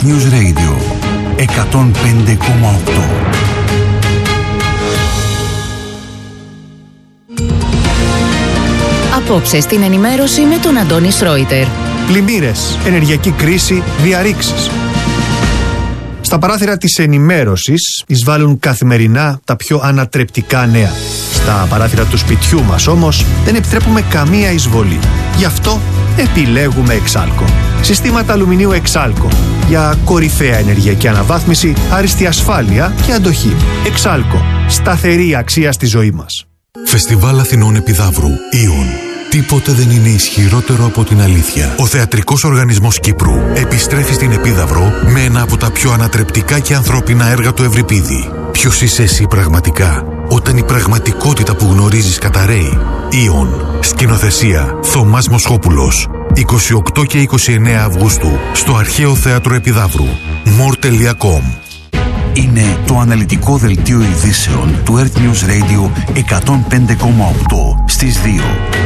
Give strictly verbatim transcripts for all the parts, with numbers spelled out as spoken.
News Radio εκατόν πέντε κόμμα οκτώ. Απόψε στην ενημέρωση με τον Αντώνη Σρόιτερ. Πλημμύρες, ενεργειακή κρίση, διαρρήξεις. Στα παράθυρα της ενημέρωσης εισβάλλουν καθημερινά τα πιο ανατρεπτικά νέα. Στα παράθυρα του σπιτιού μας όμως δεν επιτρέπουμε καμία εισβολή. Γι' αυτό επιλέγουμε Εξάλκο. Συστήματα αλουμινίου Εξάλκο για κορυφαία ενεργειακή αναβάθμιση, άριστη ασφάλεια και αντοχή. Εξάλκο. Σταθερή αξία στη ζωή μας. Φεστιβάλ Αθηνών Επιδαύρου. Ιον. Τίποτε δεν είναι ισχυρότερο από την αλήθεια. Ο Θεατρικός Οργανισμός Κύπρου επιστρέφει στην Επίδαυρο με ένα από τα πιο ανατρεπτικά και ανθρώπινα έργα του Ευρυπίδη. Ποιος είσαι εσύ πραγματικά, όταν η πραγματικότητα που γνωρίζεις καταραίει? Ιον. Σκηνοθεσία Θωμάς Μοσχόπουλος. είκοσι οκτώ και είκοσι εννέα Αυγούστου στο Αρχαίο Θέατρο Επιδαύρου. more τελεία com. Είναι το αναλυτικό δελτίο ειδήσεων του Earth News Radio εκατόν πέντε κόμμα οκτώ στις δύο.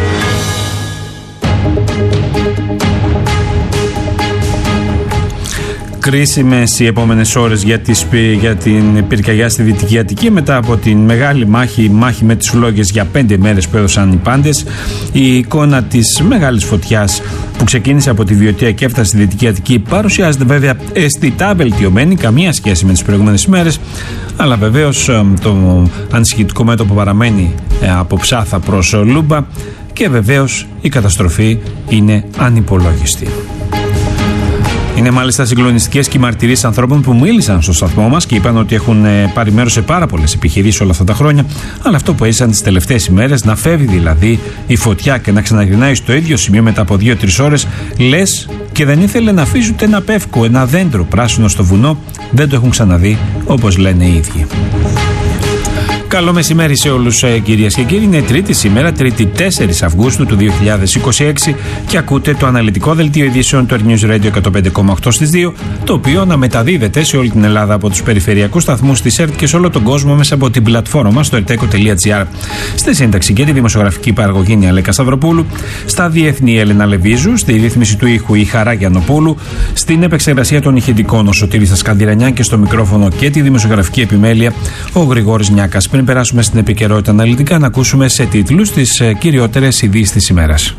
Κρίσιμες οι επόμενες ώρες για, τις, για την πυρκαγιά στη Δυτική Αττική μετά από την μεγάλη μάχη, μάχη με τις φλόγες για πέντε μέρες που έδωσαν οι πάντες. Η εικόνα της μεγάλης φωτιάς που ξεκίνησε από τη Βιωτία και έφτασε στη Δυτική Αττική παρουσιάζεται βέβαια αισθητά βελτιωμένη, καμία σχέση με τις προηγούμενες ημέρες, αλλά βεβαίως το ανησυχητικό μέτωπο παραμένει από Ψάθα προς Λούμπα και βεβαίως η καταστροφή είναι ανυπολόγιστη. Είναι μάλιστα συγκλονιστικές και οι μαρτυρίες ανθρώπων που μίλησαν στο σταθμό μας και είπαν ότι έχουν πάρει μέρος σε πάρα πολλές επιχειρήσεις όλα αυτά τα χρόνια. Αλλά αυτό που έζησαν τις τελευταίες ημέρες, να φεύγει δηλαδή η φωτιά και να ξαναγυρνάει στο ίδιο σημείο μετά από δύο τρεις ώρες, λες και δεν ήθελε να αφήσει ούτε ένα πεύκο, ένα δέντρο πράσινο στο βουνό, δεν το έχουν ξαναδεί, όπως λένε οι ίδιοι. Καλό μεσημέρι σε όλους κυρίες και κύριοι. Είναι Τρίτη σήμερα, Τρίτη τέσσερις Αυγούστου του δύο χιλιάδες είκοσι έξι και ακούτε το αναλυτικό δελτίο ειδήσεων του Earth News Radio εκατόν πέντε κόμμα οκτώ στις δύο, το οποίο αναμεταδίδεται σε όλη την Ελλάδα από τους περιφερειακούς σταθμούς της ΕΡΤ και σε όλο τον κόσμο μέσα από την πλατφόρμα μας στο ερτέκο τελεία τζι άρ. Στη σύνταξη και τη δημοσιογραφική παραγωγή είναι η Αλέκα Σταυροπούλου, στα διεθνή Έλενα Λεβίζου, στη ρύθμιση του ήχου η Χαρά Γιαννοπούλου, στην επεξεργασία των ηχητικών ο Σωτήρης Σκανδυρανιά και στο μικρόφωνο και τη δημοσιογραφική επιμέλεια ο Γρηγόρης Νιάκας. Πριν περάσουμε στην επικαιρότητα αναλυτικά, να ακούσουμε σε τίτλους τις κυριότερες ειδήσεις της ημέρας.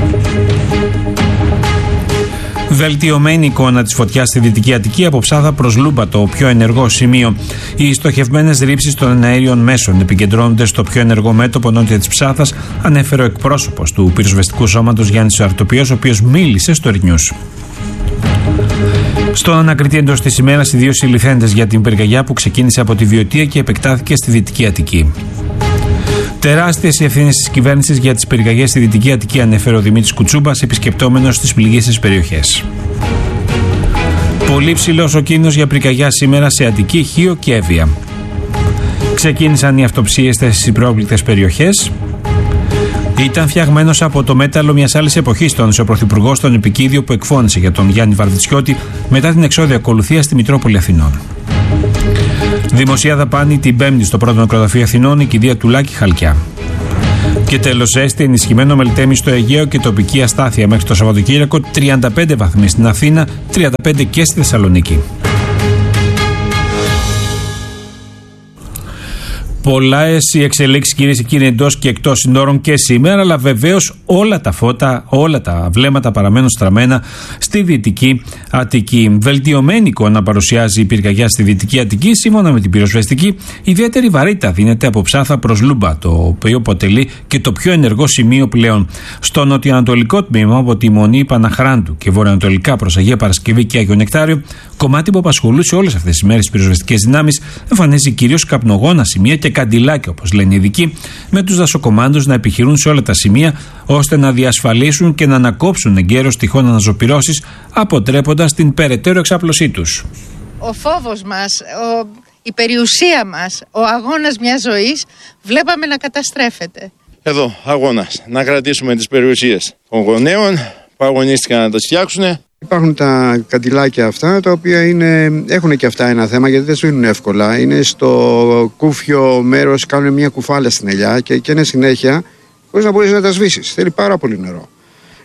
Βελτιωμένη εικόνα της φωτιάς στη Δυτική Αττική από Ψάθα προς Λούμπα, το πιο ενεργό σημείο. Οι στοχευμένες ρήψεις των εναέριων μέσων επικεντρώνονται στο πιο ενεργό μέτωπο νότια της Ψάθας, ανέφερε ο εκπρόσωπος του πυροσβεστικού σώματος Γιάννης Αρτοπιός, ο οποίος μίλησε στο Earth News. Στον ανακριτή εντός της ημέρας, οι δύο συλληφθέντες για την πυρκαγιά που ξεκίνησε από τη Βιωτία και επεκτάθηκε στη Δυτική Αττική. Τεράστιες οι ευθύνες της κυβέρνησης για τις πυρκαγιές στη Δυτική Αττική, ανέφερε ο Δημήτρης Κουτσούμπας, επισκεπτόμενος τις πληγήσεις περιοχές. Πολύ ψηλός ο κίνδυνος για πυρκαγιά σήμερα σε Αττική, Χίο και Εύβοια. Ξεκίνησαν οι αυτοψίες στις υπρόπληκτες περιοχές. Ήταν φτιαγμένος από το μέταλλο μιας άλλης εποχής, τόνισε ο Πρωθυπουργός στον επικίδιο που εκφώνησε για τον Γιάννη Βαρβιτσιώτη μετά την εξώδια ακολουθία στη Μητρόπολη Αθηνών. Δημοσία δαπάνη την Πέμπτη στο πρώτο νεκροταφείο Αθηνών, η κηδεία του Λάκη Χαλκιά. Και τέλος, ζέστη, ενισχυμένο μελτέμι στο Αιγαίο και τοπική αστάθεια μέχρι το Σαββατοκύριακο, τριάντα πέντε βαθμοί στην Αθήνα, τριάντα πέντε και στη Θεσσαλονίκη. Πολλές οι εξελίξεις, κυρίες και κύριοι, εντός και εκτός συνόρων και σήμερα, αλλά βεβαίως όλα τα φώτα, όλα τα βλέμματα παραμένουν στραμμένα στη Δυτική Αττική. Βελτιωμένη εικόνα παρουσιάζει η πυρκαγιά στη Δυτική Αττική. Σύμφωνα με την πυροσβεστική, ιδιαίτερη βαρύτητα δίνεται από Ψάθα προς Λούμπα, το οποίο αποτελεί και το πιο ενεργό σημείο πλέον. Στο νοτιοανατολικό τμήμα, από τη Μονή Παναχράντου και βορειοανατολικά προς Αγία Παρασκευή και Άγιο Νεκτάριο, κομμάτι που απασχολούσε όλες αυτές τις μέρες τις πυροσβεστικές δυνάμεις, εμφανίζει κυρίως καπνογόνα σημεία και καντιλάκια, όπως λένε οι ειδικοί, με τους δασοκομάντους να επιχειρούν σε όλα τα σημεία ώστε να διασφαλίσουν και να ανακόψουν εγκαίρως τυχόν αναζωπυρώσεις, αποτρέποντας την περαιτέρω εξάπλωσή τους. Ο φόβος μας, ο, η περιουσία μας, ο αγώνας μιας ζωής, βλέπαμε να καταστρέφεται. Εδώ, αγώνας. Να κρατήσουμε τις περιουσίες των γονέων που αγωνίστηκαν να τα φτιάξουν. Υπάρχουν τα καντιλάκια αυτά, τα οποία είναι, έχουν και αυτά ένα θέμα, γιατί δεν σβήνουν εύκολα. Είναι στο κούφιο μέρος, κάνουν μια κουφάλα στην ελιά και, και είναι συνέχεια, χωρίς να μπορείς να τα σβήσεις. Θέλει πάρα πολύ νερό.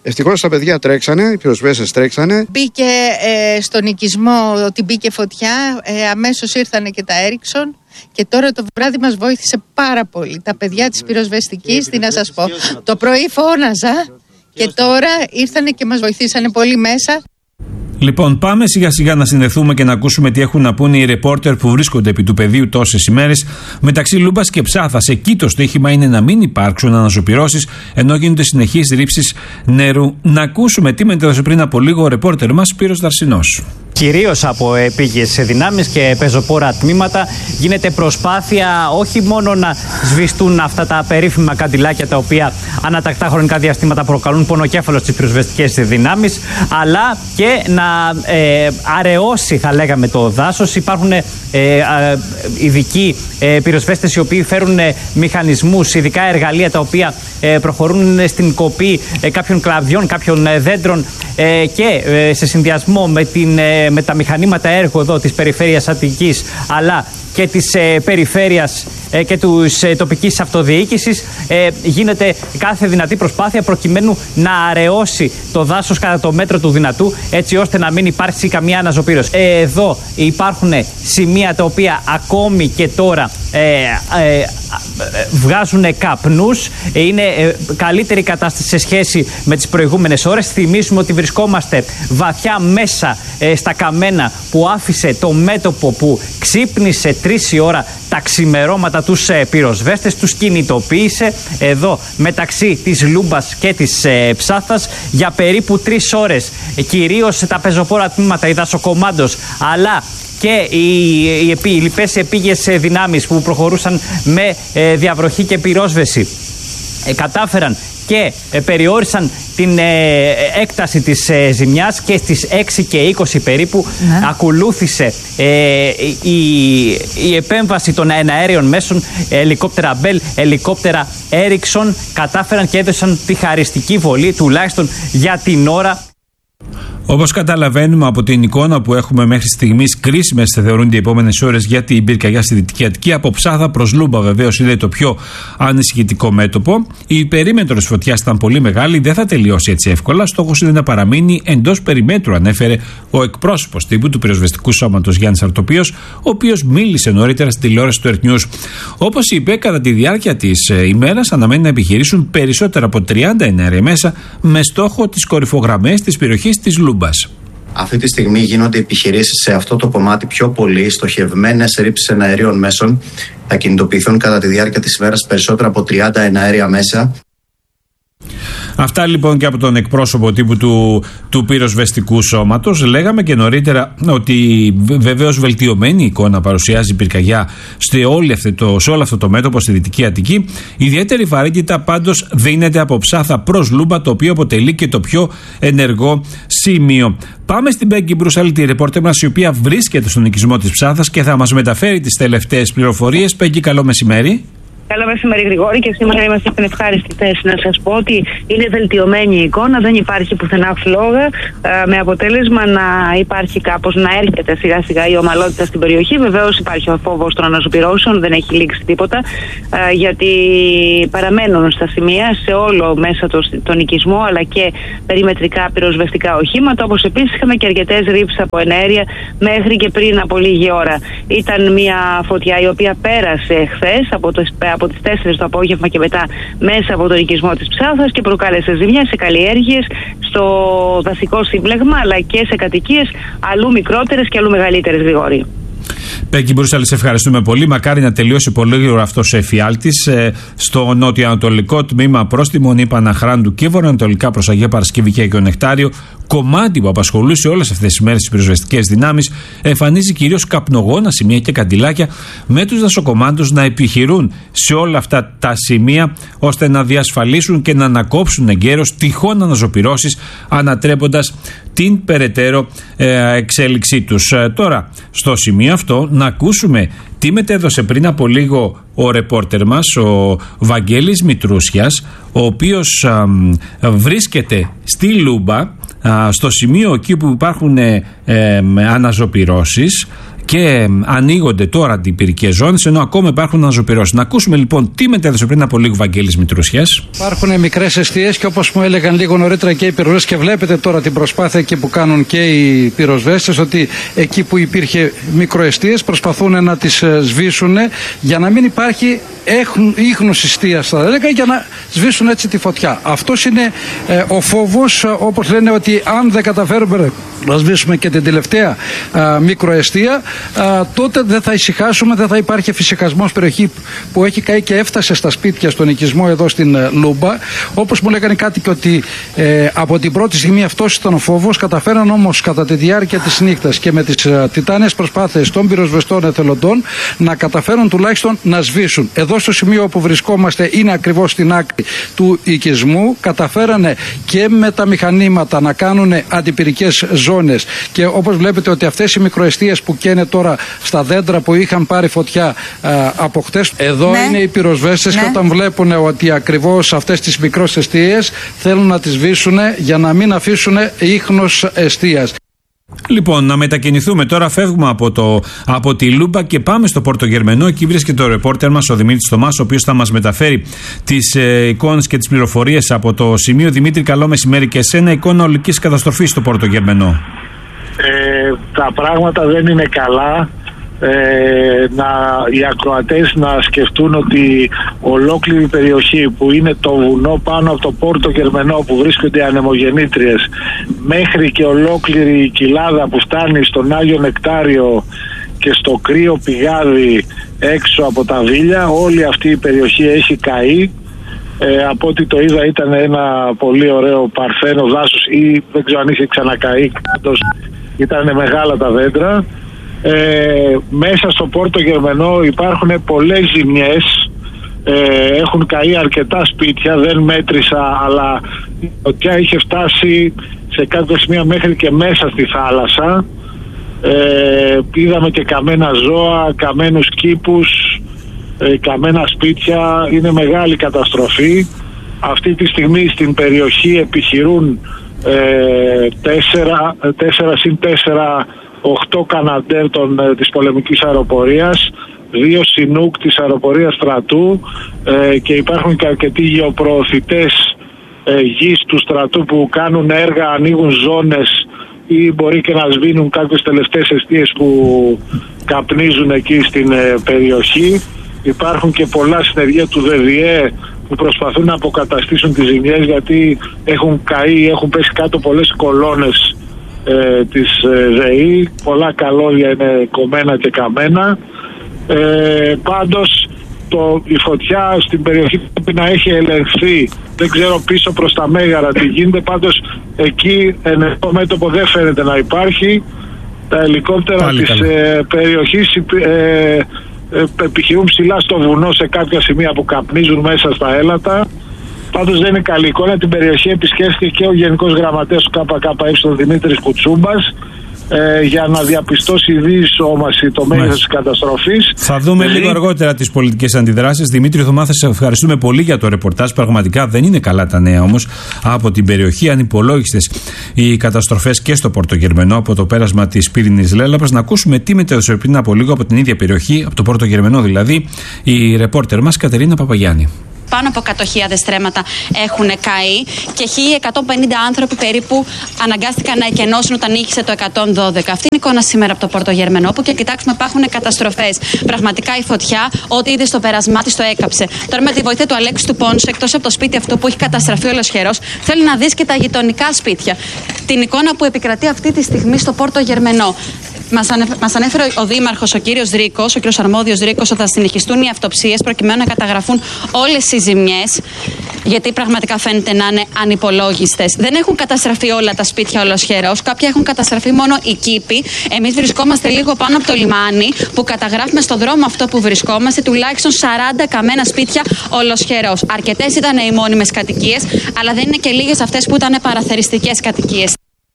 Ευτυχώς τα παιδιά τρέξανε, οι πυροσβέστες τρέξανε. Μπήκε ε, στον οικισμό ότι μπήκε φωτιά, ε, αμέσως ήρθανε και τα Έριξον. Και τώρα το βράδυ μας βοήθησε πάρα πολύ. Τα παιδιά της πυροσβεστικής, τι να σας πω. Το πρωί φώναζα και τώρα ήρθανε και μας βοηθήσανε πολύ μέσα. Λοιπόν, πάμε σιγά σιγά να συνδεθούμε και να ακούσουμε τι έχουν να πούνε οι ρεπόρτερ που βρίσκονται επί του πεδίου τόσες ημέρες μεταξύ Λούμπας και Ψάθας. Εκεί το στοίχημα είναι να μην υπάρξουν αναζωπυρώσεις ενώ γίνονται συνεχείς ρήψεις νερού. Να ακούσουμε τι μετέδωσε πριν από λίγο ο ρεπόρτερ μας Σπύρος Δαρσινός. Κυρίως από επίγειες δυνάμεις και πεζοπόρα τμήματα γίνεται προσπάθεια όχι μόνο να σβηστούν αυτά τα περίφημα καντιλάκια τα οποία ανατακτά χρονικά διαστήματα προκαλούν πονοκέφαλο στις πυροσβεστικές δυνάμεις, αλλά και να ε, αραιώσει, θα λέγαμε, το δάσος. Υπάρχουν ε, ε, ειδικοί ε, πυροσβέστες οι οποίοι φέρουν ε, μηχανισμούς, ειδικά εργαλεία τα οποία ε, προχωρούν στην κοπή ε, κάποιων κλαδιών, κάποιων ε, δέντρων ε, και ε, σε συνδυασμό με την ε, με τα μηχανήματα έργου εδώ της περιφέρειας Αττικής αλλά και της ε, περιφέρειας ε, και της ε, τοπικής αυτοδιοίκησης ε, γίνεται κάθε δυνατή προσπάθεια προκειμένου να αραιώσει το δάσος κατά το μέτρο του δυνατού, έτσι ώστε να μην υπάρξει καμία αναζωπήρωση. Ε, εδώ υπάρχουν σημεία τα οποία ακόμη και τώρα ε, ε, ε, βγάζουν καπνούς. Είναι ε, καλύτερη κατάσταση σε σχέση με τις προηγούμενες ώρες. Θυμίζουμε ότι βρισκόμαστε βαθιά μέσα ε, στα καμένα που άφησε το μέτωπο που ξύπνησε τρεις η ώρα τα ξημερώματα τους ε, πυροσβέστες, τους κινητοποίησε εδώ μεταξύ της Λούμπας και της ε, Ψάθας για περίπου τρεις ώρες. Ε, κυρίως τα πεζοπόρα τμήματα, οι δασοκομάντος, αλλά και οι, οι, οι λοιπές επίγειες δυνάμεις που προχωρούσαν με ε, διαβροχή και πυρόσβεση ε, κατάφεραν και ε, περιόρισαν την ε, έκταση της ε, ζημιάς και στις έξι και είκοσι περίπου ναι. ακολούθησε ε, η, η επέμβαση των εναέριων μέσων, ελικόπτερα Bell, ελικόπτερα Ericsson, κατάφεραν και έδωσαν τη χαριστική βολή, τουλάχιστον για την ώρα. Όπως καταλαβαίνουμε από την εικόνα που έχουμε μέχρι στιγμής, κρίσιμες θα θεωρούνται οι επόμενες ώρες για την πυρκαγιά στη Δυτική Αττική. Από Ψάθα προς Λούμπα, βεβαίως, είναι το πιο ανησυχητικό μέτωπο. Η περίμετρος φωτιάς ήταν πολύ μεγάλη, δεν θα τελειώσει έτσι εύκολα. Στόχος είναι να παραμείνει εντός περιμέτρου, ανέφερε ο εκπρόσωπος τύπου του πυροσβεστικού σώματος Γιάννης Αρτοπίος, ο οποίος μίλησε νωρίτερα στην τηλεόραση του Earth News. Όπως είπε, κατά τη διάρκεια της ημέρας αναμένει να επιχειρήσουν περισσότερα από τριάντα εναέρια μέσα με στόχο τις κορυφογραμμές της περιοχής της Λούμπα. Αυτή τη στιγμή γίνονται επιχειρήσεις σε αυτό το κομμάτι πιο πολύ, στοχευμένες ρήψεις εναερίων μέσων. Θα κινητοποιηθούν κατά τη διάρκεια της ημέρας περισσότερα από τριάντα εναέρια μέσα. Αυτά λοιπόν και από τον εκπρόσωπο τύπου του, του πυροσβεστικού σώματος. Λέγαμε και νωρίτερα ότι βεβαίως βελτιωμένη εικόνα παρουσιάζει η πυρκαγιά σε, όλη αυτή το, σε όλο αυτό το μέτωπο στη Δυτική Αττική. Ιδιαίτερη βαρύτητα πάντως δίνεται από Ψάθα προς Λούμπα, το οποίο αποτελεί και το πιο ενεργό σημείο. Πάμε στην Πέγγι Μπρούσαλη, τη ρεπόρτερ μας, η οποία βρίσκεται στον οικισμό της Ψάθας και θα μας μεταφέρει τις τελευταίες πληροφορίες. Πέγγι, καλό μεσημέρι. Καλό μεσημέρι, Γρηγόρη, και σήμερα είμαστε στην ευχάριστη θέση να σας πω ότι είναι βελτιωμένη η εικόνα, δεν υπάρχει πουθενά φλόγα, με αποτέλεσμα να υπάρχει κάπως να έρχεται σιγά σιγά η ομαλότητα στην περιοχή. Βεβαίως υπάρχει ο φόβος των αναζωπυρώσεων, δεν έχει λήξει τίποτα, γιατί παραμένουν στα σημεία σε όλο μέσα το, τον οικισμό, αλλά και περιμετρικά πυροσβεστικά οχήματα, όπως επίσης είχαμε και αρκετές ρήψεις από ενέργεια μέχρι και πριν από λίγη ώρα. Ήταν μια φωτιά η οποία πέρασε χθες από το από τις τέσσερις το απόγευμα και μετά μέσα από τον οικισμό της Ψάθας και προκάλεσε ζημιά σε καλλιέργειες, στο δασικό σύμπλεγμα, αλλά και σε κατοικίες αλλού μικρότερες και αλλού μεγαλύτερες, Γρηγόρη. Πέγγι Μπρούσαλη, σε ευχαριστούμε πολύ. Μακάρι να τελειώσει πολύ γρήγορα αυτός ο εφιάλτης. Ε, στο νοτιοανατολικό τμήμα προς τη Μονή Παναχράντου και βορειοανατολικά προς Αγία Παρασκευή και Αγιο Νεκτάριο, κομμάτι που απασχολούσε όλες αυτές τις μέρες τις πυροσβεστικές δυνάμεις, εμφανίζει κυρίως καπνογόνα σημεία και καντιλάκια, με τους δασοκομάντους να επιχειρούν σε όλα αυτά τα σημεία ώστε να διασφαλίσουν και να ανακόψουν εγκαίρως τυχόν αναζωπυρώσεις, ανατρέποντας την περαιτέρω ε, εξέλιξή τους. Ε, τώρα, στο σημείο αυτό, να ακούσουμε τι μετέδωσε πριν από λίγο ο ρεπόρτερ μας, ο Βαγγέλης Μητρούσιας, ο οποίος α, βρίσκεται στη Λούμπα, α, στο σημείο εκεί που υπάρχουν ε, ε, αναζωπυρώσεις, και ανοίγονται τώρα αντιπυρικές ζώνες, ενώ ακόμα υπάρχουν αναζωπυρώσεις. Να ακούσουμε λοιπόν τι μετέδωσε πριν από λίγο Βαγγέλης Μητρούσιας. Υπάρχουν μικρές εστίες και όπως μου έλεγαν λίγο νωρίτερα και οι πυροσβέστες, και βλέπετε τώρα την προσπάθεια εκεί που κάνουν και οι πυροσβέστες, ότι εκεί που υπήρχε μικροεστίες προσπαθούν να τις σβήσουν για να μην υπάρχει ίχνος εστίας, θα έλεγα, για να σβήσουν έτσι τη φωτιά. Αυτός είναι ε, ο φόβος, όπως λένε, ότι αν δεν καταφέρουμε να σβήσουμε και την τελευταία α, μικροεστία, α, τότε δεν θα ησυχάσουμε, δεν θα υπάρχει φυσικασμός. Περιοχή που έχει καεί και έφτασε στα σπίτια στον οικισμό εδώ στην ε, Λούμπα. Όπως μου λέγανε κάτι και ότι ε, από την πρώτη στιγμή αυτός ήταν ο φόβος. Καταφέραν όμως κατά τη διάρκεια της νύχτας και με τις ε, τιτάνιες προσπάθειες των πυροσβεστών εθελοντών να καταφέρουν τουλάχιστον να σβήσουν. Εδώ στο σημείο όπου βρισκόμαστε είναι ακριβώς στην άκρη του οικισμού. Καταφέρανε και με τα μηχανήματα να κάνουν αντιπυρικές ζώνες, και όπως βλέπετε ότι αυτές οι μικροεστίες που καίνε τώρα στα δέντρα που είχαν πάρει φωτιά α, από χτες, εδώ ναι. είναι οι πυροσβέστες, ναι. και όταν βλέπουν ότι ακριβώς αυτές τις μικρές εστίες θέλουν να τις σβήσουν για να μην αφήσουν ίχνος εστίας. Λοιπόν, να μετακινηθούμε τώρα, φεύγουμε από, το, από τη Λούμπα και πάμε στο Πόρτο Γερμενό. Εκεί βρίσκεται ο ρεπόρτερ μας, ο Δημήτρης Θωμάς, ο οποίος θα μας μεταφέρει τις ε, εικόνες και τις πληροφορίες από το σημείο. Δημήτρη, καλό μεσημέρι και εσένα. Εικόνα ολικής καταστροφής στο Πόρτο Γερμενό. Ε, τα πράγματα δεν είναι καλά. Ε, να, οι ακροατές να σκεφτούν ότι ολόκληρη περιοχή που είναι το βουνό πάνω από το Πόρτο Γερμενό, που βρίσκονται οι ανεμογεννήτριες, μέχρι και ολόκληρη η κοιλάδα που φτάνει στον Άγιο Νεκτάριο και στο κρύο πηγάδι έξω από τα Βίλια, όλη αυτή η περιοχή έχει καεί. Ε, από ό,τι το είδα ήταν ένα πολύ ωραίο παρθένο δάσος, ή δεν ξέρω αν είχε ξανακαεί, ήταν μεγάλα τα δέντρα. Ε, μέσα στο Πόρτο Γερμενό υπάρχουν πολλές ζημιές, ε, έχουν καεί αρκετά σπίτια, δεν μέτρησα, αλλά η φωτιά είχε φτάσει σε κάποια σημεία μέχρι και μέσα στη θάλασσα. Ε, είδαμε και καμένα ζώα, καμένους κήπους, ε, καμένα σπίτια. Είναι μεγάλη καταστροφή. Αυτή τη στιγμή στην περιοχή επιχειρούν τέσσερα συν τέσσερα οκτώ Καναντέρ των, ε, της πολεμικής αεροπορίας, δύο Σινούκ της αεροπορίας στρατού, ε, και υπάρχουν και αρκετοί γεωπροωθητές ε, γης του στρατού που κάνουν έργα, ανοίγουν ζώνες ή μπορεί και να σβήνουν κάποιες τελευταίες εστίες που καπνίζουν εκεί στην ε, περιοχή. Υπάρχουν και πολλά συνεργεία του ΔΔΕ που προσπαθούν να αποκαταστήσουν τις ζημιές, γιατί έχουν καεί, έχουν πέσει κάτω πολλές κολόνες Ε, της ε, ΔΕΗ, πολλά καλώδια είναι κομμένα και καμένα. Ε, πάντως το, η φωτιά στην περιοχή πρέπει να έχει ελεγχθεί. Δεν ξέρω πίσω προς τα Μέγαρα τι γίνεται, πάντως εκεί ενεργό μέτωπο δεν φαίνεται να υπάρχει. Τα ελικόπτερα Πάλι της ε, περιοχής ε, ε, επιχειρούν ψηλά στο βουνό σε κάποια σημεία που καπνίζουν μέσα στα έλατα. Πάντως δεν είναι καλή εικόνα. Την περιοχή επισκέφθηκε και ο Γενικός Γραμματέας του ΚΚΕ, ο Δημήτρης Κουτσούμπας, ε, για να διαπιστώσει η διεισόμαση το μέγεθος της καταστροφής. Θα δούμε λίγο αργότερα τις πολιτικές αντιδράσεις. Δημήτρη Θωμά, θα σε ευχαριστούμε πολύ για το ρεπορτάζ. Πραγματικά δεν είναι καλά τα νέα όμως από την περιοχή. Ανυπολόγιστες οι καταστροφές και στο Πόρτο Γερμενό από το πέρασμα της πύρινης λέλαπας. Να ακούσουμε τι μετέδωσε πριν από λίγο από την ίδια περιοχή, από το Πόρτο Γερμενό δηλαδή, η ρεπόρτερ μας Κατερίνα Παπαγιάννη. Πάνω από εκατό χιλιάδες στρέμματα έχουν καεί και χίλια εκατόν πενήντα άνθρωποι περίπου αναγκάστηκαν να εκενώσουν όταν νίκησε το εκατόν δώδεκα. Αυτή είναι η εικόνα σήμερα από το Πόρτο Γερμενό, όπου και κοιτάξουμε υπάρχουν καταστροφές. Πραγματικά η φωτιά, ό,τι είδε στο πέρασμά της το έκαψε. Τώρα με τη βοήθεια του Αλέξη του Πόνσου, εκτός από το σπίτι αυτό που έχει καταστραφεί ολοσχερός, θέλει να δεις και τα γειτονικά σπίτια. Την εικόνα που επικρατεί αυτή τη στιγμή στο Πόρτο Γερμενό. Μας, ανε, μας ανέφερε ο Δήμαρχος, ο κύριος Ρίκος, ο κύριος Αρμόδιος Ρίκος, ότι θα συνεχιστούν οι αυτοψίες προκειμένου να καταγραφούν όλες οι ζημιές, γιατί πραγματικά φαίνεται να είναι ανυπολόγιστες. Δεν έχουν καταστραφεί όλα τα σπίτια ολοσχερός, κάποια έχουν καταστραφεί μόνο οι κήποι. Εμείς βρισκόμαστε λίγο πάνω από το λιμάνι, που καταγράφουμε στον δρόμο αυτό που βρισκόμαστε τουλάχιστον σαράντα καμένα σπίτια ολοσχερός. Αρκετές ήταν οι μόνιμες κατοικίες, αλλά δεν είναι και λίγες αυτές που ήταν παραθεριστικές κατοικίες.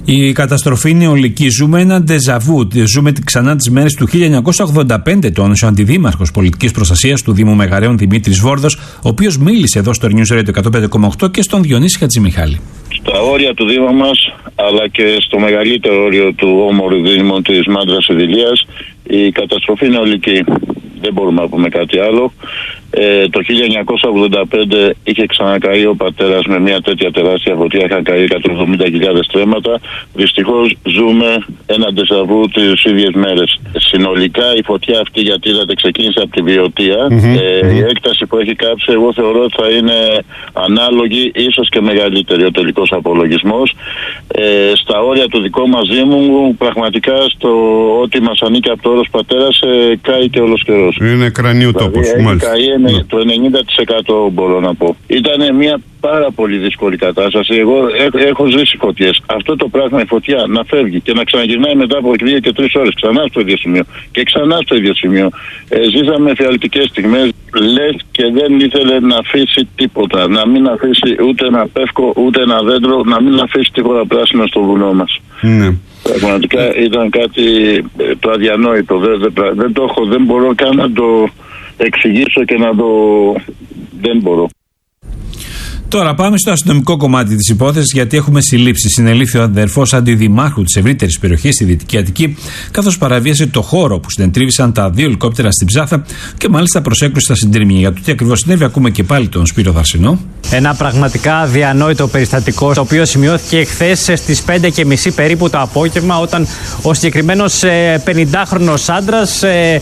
Η καταστροφή είναι ολική. Ζούμε ένα ντεζαβού. Ζούμε ξανά τις μέρες του χίλια εννιακόσια ογδόντα πέντε, τόνισε ο αντιδήμαρχος πολιτικής προστασίας του Δήμου Μεγαρέων Δημήτρης Βόρδος, ο οποίος μίλησε εδώ στο News Radio εκατόν πέντε κόμμα οκτώ και στον Διονύση Χατζημιχάλη. Στα όρια του Δήμου μας, αλλά και στο μεγαλύτερο όριο του όμορφου Δήμου της Μάντρας Ειδηλίας, η καταστροφή είναι ολική. Δεν μπορούμε να πούμε κάτι άλλο. Ε, το χίλια εννιακόσια ογδόντα πέντε είχε ξανακαεί ο πατέρας με μια τέτοια τεράστια φωτιά, είχαν καεί εκατόν εβδομήντα χιλιάδες στρέμματα. Δυστυχώς ζούμε ένα ντεζαβού τις ίδιες μέρες. Συνολικά η φωτιά αυτή, γιατί είδατε, ξεκίνησε από τη Βιωτία. Mm-hmm. Ε, mm-hmm. Η έκταση που έχει κάψει, εγώ θεωρώ ότι θα είναι ανάλογη, ίσως και μεγαλύτερη ο τελικός απολογισμός. Ε, στα όρια του δικού μας Δήμου, πραγματικά στο ό,τι μας ανήκει από το όρος πατέρας, ε, κάει και όλος καιρός. Είναι κρανίου τόπος, δηλαδή, μάλιστα. Είναι το ενενήντα τοις εκατό μπορώ να πω. Ήταν μια πάρα πολύ δύσκολη κατάσταση. Εγώ έχω ζήσει φωτιές. Αυτό το πράγμα, η φωτιά να φεύγει και να ξαναγυρνάει μετά από δύο και τρεις ώρες ξανά στο ίδιο σημείο και ξανά στο ίδιο σημείο. Ε, ζήσαμε φιαλτικές στιγμές. Λες και δεν ήθελε να αφήσει τίποτα. Να μην αφήσει ούτε ένα πεύκο, ούτε ένα δέντρο, να μην αφήσει τίποτα πράσινο στο βουνό μας. Ναι. Πραγματικά ήταν κάτι το αδιανόητο. Δεν, δεν, δεν το έχω, δεν μπορώ καν να το εξηγήσω και να το... δεν μπορώ. Τώρα πάμε στο αστυνομικό κομμάτι της υπόθεσης, γιατί έχουμε συλλήψει. Συνελήφθη ο αδερφός αντιδημάρχου της ευρύτερης περιοχής στη Δυτική Αττική, καθώς παραβίασε το χώρο που συντετρίβησαν τα δύο ελικόπτερα στην Ψάθα και μάλιστα προσέκρουσε τα συντρίμμια. Για το τι ακριβώς συνέβη, ακούμε και πάλι τον Σπύρο Δαρσινό. Ένα πραγματικά αδιανόητο περιστατικό, το οποίο σημειώθηκε χθες στις πέντε και μισή περίπου το απόγευμα, όταν ο συγκεκριμένος πενηντάχρονος άντρας,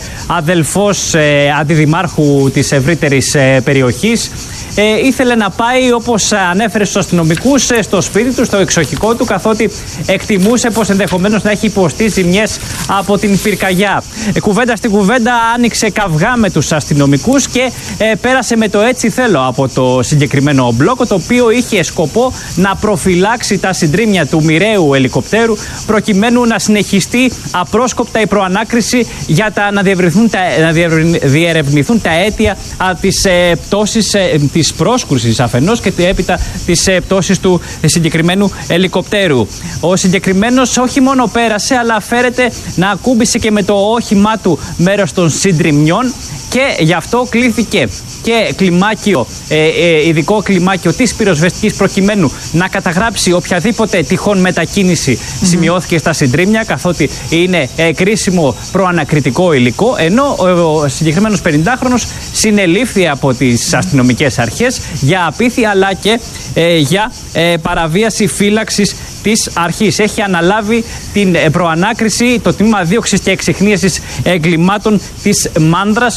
αδελφός αντιδημάρχου της ευρύτερης περιοχής, Ε, ήθελε να πάει, όπως ανέφερε στους αστυνομικούς, στο σπίτι του, στο εξοχικό του, καθότι εκτιμούσε πως ενδεχομένως να έχει υποστεί ζημιές από την πυρκαγιά. Ε, κουβέντα στην κουβέντα άνοιξε καυγά με τους αστυνομικούς και ε, πέρασε με το έτσι θέλω από το συγκεκριμένο μπλόκο, το οποίο είχε σκοπό να προφυλάξει τα συντρίμμια του μοιραίου ελικοπτέρου, προκειμένου να συνεχιστεί απρόσκοπτα η προανάκριση για τα, να, διευρυνθούν τα, να διερευνηθούν τα αίτια α, της ε, πτώσης ε, της της πρόσκρουσης αφενός και έπειτα της ε, πτώσης του συγκεκριμένου ελικοπτέρου. Ο συγκεκριμένος όχι μόνο πέρασε, αλλά φέρεται να ακούμπησε και με το όχημά του μέρος των συντριμμιών και γι' αυτό κλήθηκε και κλιμάκιο, ε, ε, ειδικό κλιμάκιο της πυροσβεστικής, προκειμένου να καταγράψει οποιαδήποτε τυχόν μετακίνηση mm-hmm. σημειώθηκε στα συντρίμμια, καθότι είναι ε, κρίσιμο προανακριτικό υλικό, ενώ ο, ο συγκεκριμένος πενηντάχρονος συνελήφθη από τις αστυνομικές αρχές για απίθεια, αλλά και ε, για ε, παραβίαση φύλαξης της αρχής. Έχει αναλάβει την ε, προανάκριση το τμήμα δίωξης και εξιχνίασης εγκλημάτων της Μάνδρας.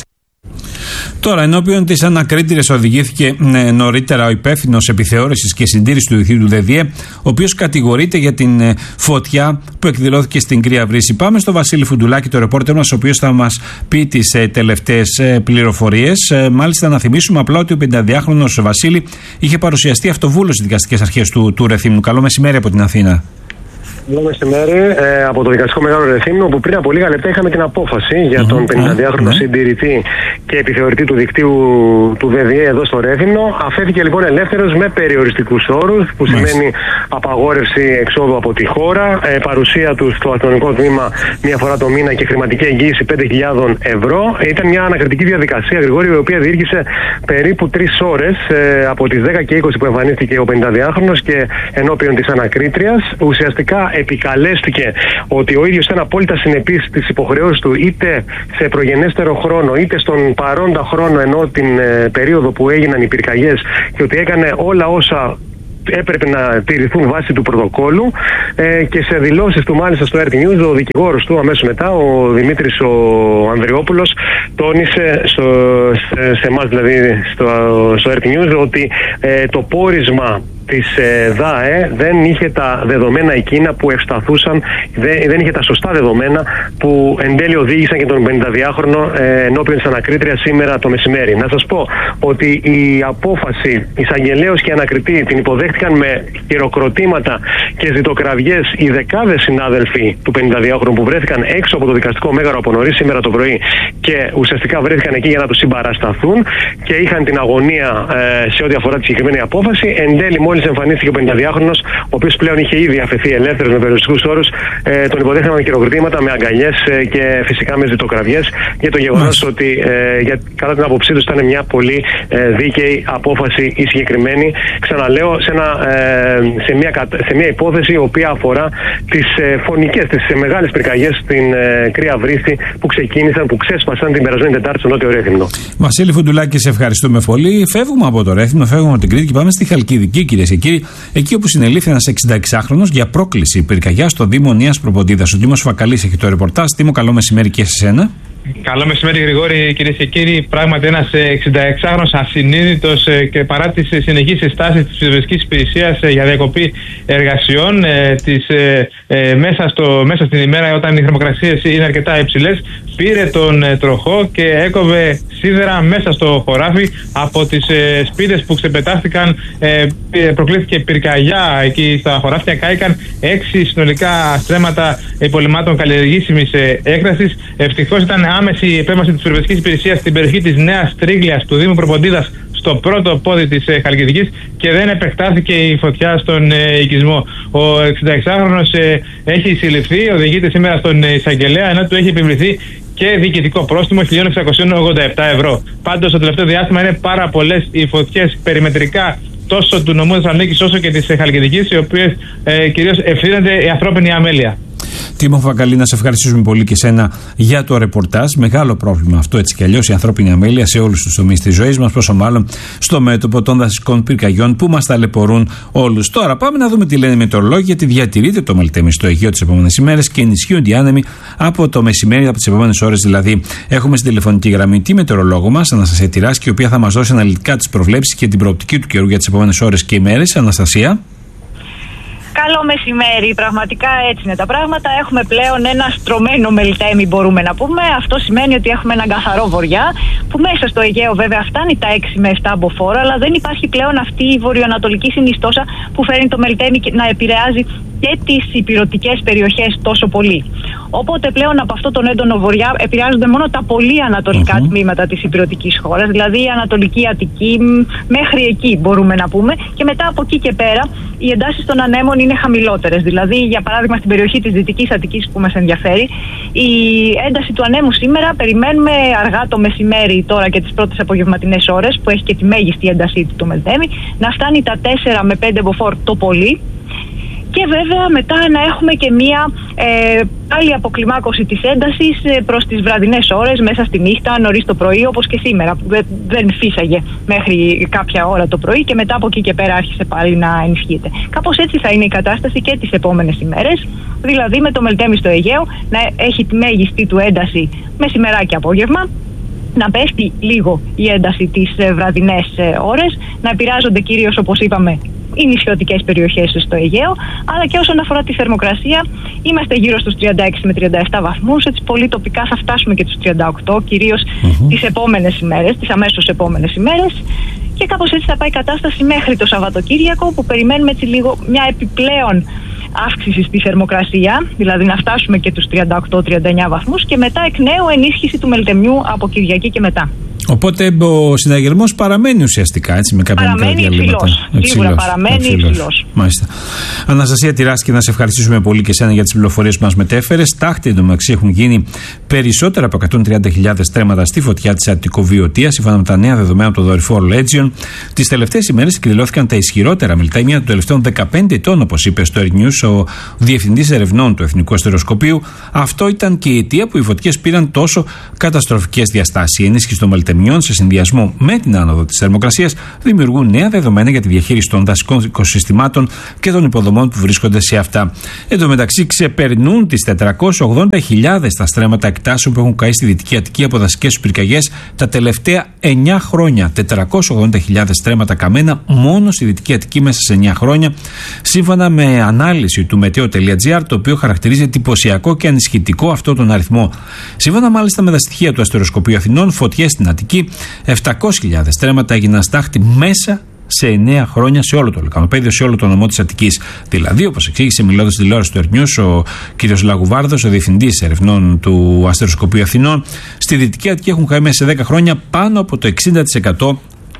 Τώρα, ενώπιον της ανακρίτηρας οδηγήθηκε ε, νωρίτερα ο υπεύθυνος επιθεώρησης και συντήρησης του δικτύου του ΔΕΔΙΕ, ο οποίος κατηγορείται για την ε, φωτιά που εκδηλώθηκε στην Κρύα Βρύση. Πάμε στο Βασίλη Φουντουλάκη, το ρεπόρτερ μας, ο οποίος θα μας πει τις ε, τελευταίες ε, πληροφορίες. Ε, μάλιστα, να θυμίσουμε απλά ότι ο πενηνταδυάχρονος Βασίλη είχε παρουσιαστεί αυτοβούλος στις δικαστικές αρχές του, του Ρεθύμνου. Καλό μεσημέρι από την Αθήνα. Καλό μεσημέρι ε, από το Δικαστικό Μεγάλο Ρεθύμνο, όπου πριν από λίγα λεπτά είχαμε την απόφαση για τον πενηνταδυάχρονο συντηρητή και επιθεωρητή του δικτύου του ΔΕΔΙΕ εδώ στο Ρέθυμνο. Αφέθηκε λοιπόν ελεύθερος με περιοριστικούς όρους, που σημαίνει απαγόρευση εξόδου από τη χώρα, ε, παρουσία του στο αστυνομικό τμήμα μία φορά το μήνα και χρηματική εγγύηση πέντε χιλιάδες ευρώ. Ήταν μια ανακριτική διαδικασία, Γρηγόρη, η οποία διήρκησε περίπου τρεις ώρες ε, από τις δέκα και είκοσι που εμφανίστηκε ο πενηνταδυάχρονος και ενώπιον της ανακρίτριας. Ουσιαστικά επικαλέστηκε ότι ο ίδιος ήταν απόλυτα συνεπής στις υποχρεώσεις του, είτε σε προγενέστερο χρόνο είτε στον παρόντα χρόνο, ενώ την ε, περίοδο που έγιναν οι πυρκαγιές, και ότι έκανε όλα όσα έπρεπε να τηρηθούν βάσει του πρωτοκόλου, ε, και σε δηλώσεις του μάλιστα στο Earth News ο δικηγόρος του αμέσως μετά, ο Δημήτρης ο Ανδριόπουλος, τόνισε στο, σε, σε εμάς δηλαδή στο, στο Earth News ότι ε, το πόρισμα της ε, ΔΑΕ δεν είχε τα δεδομένα εκείνα που ευσταθούσαν, δεν, δεν είχε τα σωστά δεδομένα που εν τέλει οδήγησαν και τον πενηνταδυάχρονο ε, ενώπιον της ανακρίτριας σήμερα το μεσημέρι. Να σας πω ότι η απόφαση εισαγγελέως και ανακριτή την υποδέχτηκαν με χειροκροτήματα και ζητοκραυγές οι δεκάδες συνάδελφοι του πενηνταδυάχρονου που βρέθηκαν έξω από το δικαστικό μέγαρο από νωρίς σήμερα το πρωί και ουσιαστικά βρέθηκαν εκεί για να τους συμπαρασταθούν και είχαν την αγωνία ε, σε ό,τι αφορά τη συγκεκριμένη απόφαση. Εν τέλει, μόλις μόλις εμφανίστηκε ο πενηντάδιάχρονος, ο οποίος πλέον είχε ήδη αφαιθεί ελεύθερος με περιοριστικούς όρους, ε, τον υποδέχθηκαν με χειροκροτήματα, με αγκαλιές ε, και φυσικά με ζητοκραυγές για το γεγονός ότι ε, για, κατά την άποψή του ήταν μια πολύ ε, δίκαιη απόφαση η συγκεκριμένη. Ξαναλέω, σε, ένα, ε, σε, μια, σε μια υπόθεση η οποία αφορά τις ε, φωνικές, τις ε, μεγάλες πυρκαγιές στην ε, Κρία Βρύστη που ξεκίνησαν, που ξέσπασαν την περασμένη Τετάρτη στο Νότιο Ρέθυμνο. Βασίλη Φουντουλάκη, σε ευχαριστούμε πολύ. Φεύγουμε από το Ρέθυμνο, φεύγουμε από την Κρήτη και πάμε στη Χαλκιδική, κυρίες και κύριοι, εκεί όπου συνελήφθη ένας εξήντα για πρόκληση πυρκαγιά στο Δήμο Νίας Προποντίδας. Ο Τίμος Φακαλής έχει το ρεπορτάζ. Τίμο, καλό μεσημέρι και σε σένα. Καλό μεσημέρι, Γρηγόρη, κυρίες και κύριοι. Πράγματι, ένας εξήντα ασυνείδητος και παρά τις συνεχείς συστάσεις της πυροσβεστικής υπηρεσίας για διακοπή εργασιών της, ε, μέσα, στο, μέσα στην ημέρα, όταν οι θερμοκρασίες είναι αρκετά υψηλές, πήρε τον ε, τροχό και έκοβε σίδερα μέσα στο χωράφι από τις ε, σπίδες που ξεπετάχθηκαν. Ε, προκλήθηκε πυρκαγιά εκεί στα χωράφια. Κάηκαν έξι συνολικά στρέμματα υπολειμμάτων καλλιεργήσιμης ε, έκτασης. Ευτυχώς ήταν άμεση η επέμβαση της πυροσβεστικής υπηρεσίας στην περιοχή της Νέας Τρίγλιας του Δήμου Προποντίδας, στο πρώτο πόδι της ε, Χαλκιδικής, και δεν επεκτάθηκε η φωτιά στον ε, οικισμό. Ο εξήντα ε, έχει συλληφθεί, οδηγείται σήμερα στον ε, εισαγγελέα, ενώ του έχει επιβληθεί και διοικητικό πρόστιμο χίλια εξακόσια ογδόντα επτά ευρώ. Πάντως, το τελευταίο διάστημα είναι πάρα πολλές οι φωτιές περιμετρικά τόσο του νομού Θεσσαλονίκης όσο και της ε, Χαλκιδικής, οι οποίες ε, κυρίως ευθύνεται η ανθρώπινη αμέλεια. Τίμο Φακαλή, να σε ευχαριστήσουμε πολύ και σένα για το ρεπορτάζ. Μεγάλο πρόβλημα αυτό, έτσι κι αλλιώς, η ανθρώπινη αμέλεια σε όλους τους τομείς της ζωής μας, πόσο μάλλον στο μέτωπο των δασικών πυρκαγιών που μας ταλαιπωρούν όλους. Τώρα πάμε να δούμε τι λένε οι μετεωρολόγοι, γιατί διατηρείται το Μελτέμι στο Αιγαίο τις επόμενες ημέρες και ενισχύονται οι άνεμοι από το μεσημέρι, από τις επόμενες ώρες δηλαδή. Έχουμε στην τηλεφωνική γραμμή τη μετεωρολόγο μας, Αναστασία Τυράσκη, η οποία θα μας δώσει αναλυτικά τις προβλέψεις και την προοπτική του καιρού για τις επόμενες ώρες και ημέρες. Αναστασία. Καλό μεσημέρι. Πραγματικά έτσι είναι τα πράγματα. Έχουμε πλέον ένα στρωμένο Μελτέμι, μπορούμε να πούμε. Αυτό σημαίνει ότι έχουμε έναν καθαρό βορειά, που μέσα στο Αιγαίο βέβαια φτάνει τα έξι με επτά μποφόρ, αλλά δεν υπάρχει πλέον αυτή η βορειοανατολική συνιστόσα που φέρνει το Μελτέμι να επηρεάζει και τις ηπειρωτικές περιοχές τόσο πολύ. Οπότε πλέον από αυτό τον έντονο βορειά επηρεάζονται μόνο τα πολύ ανατολικά uh-huh. τμήματα της ηπειρωτικής χώρας, δηλαδή η Ανατολική Αττική, μέχρι εκεί μπορούμε να πούμε, και μετά από εκεί και πέρα οι εντάσεις των ανέμων είναι χαμηλότερες. Δηλαδή, για παράδειγμα, στην περιοχή της Δυτικής Αττικής που μας ενδιαφέρει, η ένταση του ανέμου σήμερα περιμένουμε αργά το μεσημέρι τώρα και τις πρώτες απογευματινές ώρες, που έχει και τη μέγιστη έντασή του το Μελτέμι, να φτάνει τα τέσσερα με πέντε μποφόρ το πολύ. Και βέβαια μετά να έχουμε και μία ε, άλλη αποκλιμάκωση της έντασης ε, προς τις βραδινές ώρες, μέσα στη νύχτα, νωρίς το πρωί, όπως και σήμερα, που δεν, δεν φύσαγε μέχρι κάποια ώρα το πρωί και μετά από εκεί και πέρα άρχισε πάλι να ενισχύεται. Κάπως έτσι θα είναι η κατάσταση και τις επόμενες ημέρες, δηλαδή με το Μελτέμι στο Αιγαίο να έχει τη μέγιστη του ένταση μεσημεράκι και απόγευμα, να πέφτει λίγο η ένταση τις ε, βραδινές ε, ώρες, να επηρεάζονται κυρίως, όπως είπαμε, οι νησιωτικές περιοχές στο Αιγαίο, αλλά και όσον αφορά τη θερμοκρασία, είμαστε γύρω στους τριάντα έξι με τριάντα επτά βαθμούς. Έτσι, πολύ τοπικά θα φτάσουμε και τους τριάντα οκτώ, κυρίως mm-hmm. τις επόμενες ημέρες, τις αμέσως επόμενες ημέρες. Και κάπως έτσι θα πάει η κατάσταση μέχρι το Σαββατοκύριακο, που περιμένουμε έτσι λίγο μια επιπλέον αύξηση στη θερμοκρασία, δηλαδή να φτάσουμε και τους τριάντα οκτώ με τριάντα εννιά βαθμούς, και μετά εκ νέου ενίσχυση του Μελτεμιού από Κυριακή και μετά. Οπότε ο συναγερμός παραμένει ουσιαστικά, έτσι, με κάποια μικρά διαλύματα. Σίγουρα παραμένει υψηλός. Μάλιστα. Αναστασία Τυράσκη, να σε ευχαριστήσουμε πολύ και εσένα για τις πληροφορίες που μας μετέφερες. Τάχτη εντωμεταξύ έχουν γίνει περισσότερα από εκατόν τριάντα χιλιάδες στρέμματα στη φωτιά της Αττικοβιωτίας, σύμφωνα με τα νέα δεδομένα από το δορυφόρο Legion. Τις τελευταίες ημέρες εκδηλώθηκαν τα ισχυρότερα Μελτέμια των τελευταίων δεκαπέντε ετών, όπως είπε στο Air News ο Διευθυντής Ερευνών του Εθνικού Αστεροσκοπείου. Αυτό ήταν και η αιτία που οι φωτιές πήραν τόσο καταστροφικές διαστάσεις. Η ενίσχυση των Μελτεμιών, σε συνδυασμό με την άνοδο της θερμοκρασίας, δημιουργούν νέα δεδομένα για τη διαχείριση των δασικών οικοσυστημάτων και των υποδομών που βρίσκονται σε αυτά. Εν τω μεταξύ, ξεπερνούν τις τετρακόσιες ογδόντα χιλιάδες τα στρέμματα εκτάσεων που έχουν καεί στη Δυτική Αττική από δασικές πυρκαγιές τα τελευταία εννιά χρόνια. τετρακόσιες ογδόντα χιλιάδες στρέμματα καμένα μόνο στη Δυτική Αττική μέσα σε εννιά χρόνια, σύμφωνα με ανάλυση του meteo.gr, το οποίο χαρακτηρίζει εντυπωσιακό και ανισχυτικό αυτό τον αριθμό. Σύμφωνα μάλιστα με τα στοιχεία του Αστεροσκοπείου Αθηνών, φωτιές στην Αττική, επτακόσιες χιλιάδες στρέμματα έγιναν στάχτη μέσα σε εννέα χρόνια σε όλο το λεκανοπέδιο, σε όλο το νομό της Αττικής. Δηλαδή, όπως εξήγησε μιλώντας στη τηλεόραση του Air News ο κ. Λαγουβάρδος, ο Διευθυντής Ερευνών του Αστεροσκοπείου Αθηνών, στη Δυτική Αττική έχουν καεί μέσα σε δέκα χρόνια πάνω από το εξήντα τοις εκατό των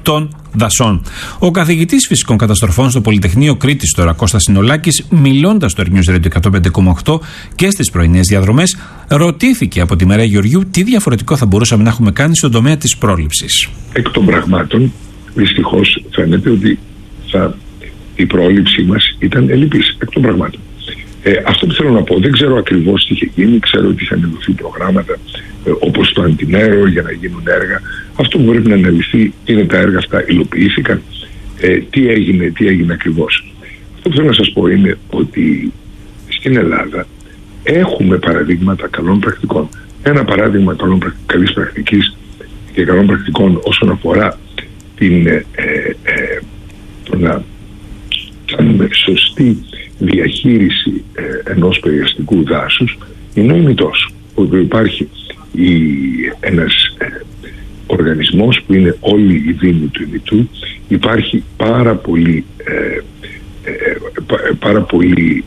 δασών. Ο καθηγητής φυσικών καταστροφών στο Πολυτεχνείο Κρήτης, τώρα Κώστας Συνολάκης, μιλώντας στο Air News Radio εκατόν πέντε κόμμα οκτώ και στις πρωινές διαδρομές, ρωτήθηκε από τη Μαρία Γεωργιού τι διαφορετικό θα μπορούσαμε να έχουμε κάνει στον τομέα της πρόληψης. Εκ των πραγμάτων, δυστυχώς φαίνεται ότι θα, η πρόληψή μας ήταν ελλειπής. Εκ των πραγμάτων. Ε, αυτό που θέλω να πω, δεν ξέρω ακριβώς τι είχε γίνει, ξέρω ότι είχαν δοθεί προγράμματα ε, όπως το Αντιμέρο για να γίνουν έργα. Αυτό που πρέπει να αναλυθεί είναι τα έργα αυτά υλοποιήθηκαν, ε, τι έγινε, τι έγινε ακριβώς. Αυτό που θέλω να σας πω είναι ότι στην Ελλάδα έχουμε παραδείγματα καλών πρακτικών. Ένα παράδειγμα καλών, καλής πρακτικής και καλών πρακτικών όσον αφορά την, ε, ε, το να κάνουμε σωστή διαχείριση ε, ενός περιαστικού δάσους είναι ο ημιτός, όπου υπάρχει η, ένας ε, οργανισμός που είναι όλοι οι δήμοι του ημιτού. Υπάρχει πάρα πολύ ε, ε, πάρα πολύ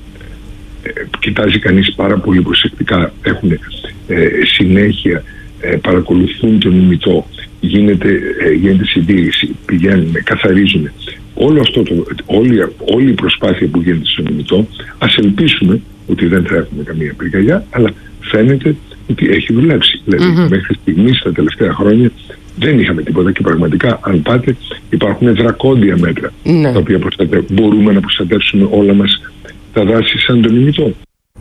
ε, κοιτάζει κανείς πάρα πολύ προσεκτικά, έχουν ε, συνέχεια ε, παρακολουθούν τον ημιτό, γίνεται, ε, γίνεται συντήρηση, πηγαίνουν, καθαρίζουν. Όλο αυτό το, όλη, όλη η προσπάθεια που γίνεται στον ημιτό, ας ελπίσουμε ότι δεν θα έχουμε καμία πυρκαγιά, αλλά φαίνεται ότι έχει δουλέψει. Δηλαδή, mm-hmm. μέχρι στιγμής τα τελευταία χρόνια δεν είχαμε τίποτα και πραγματικά, αν πάτε, υπάρχουν δρακόντια μέτρα mm-hmm. τα οποία μπορούμε να προστατεύσουμε όλα μας τα δάση σαν τον ημιτό.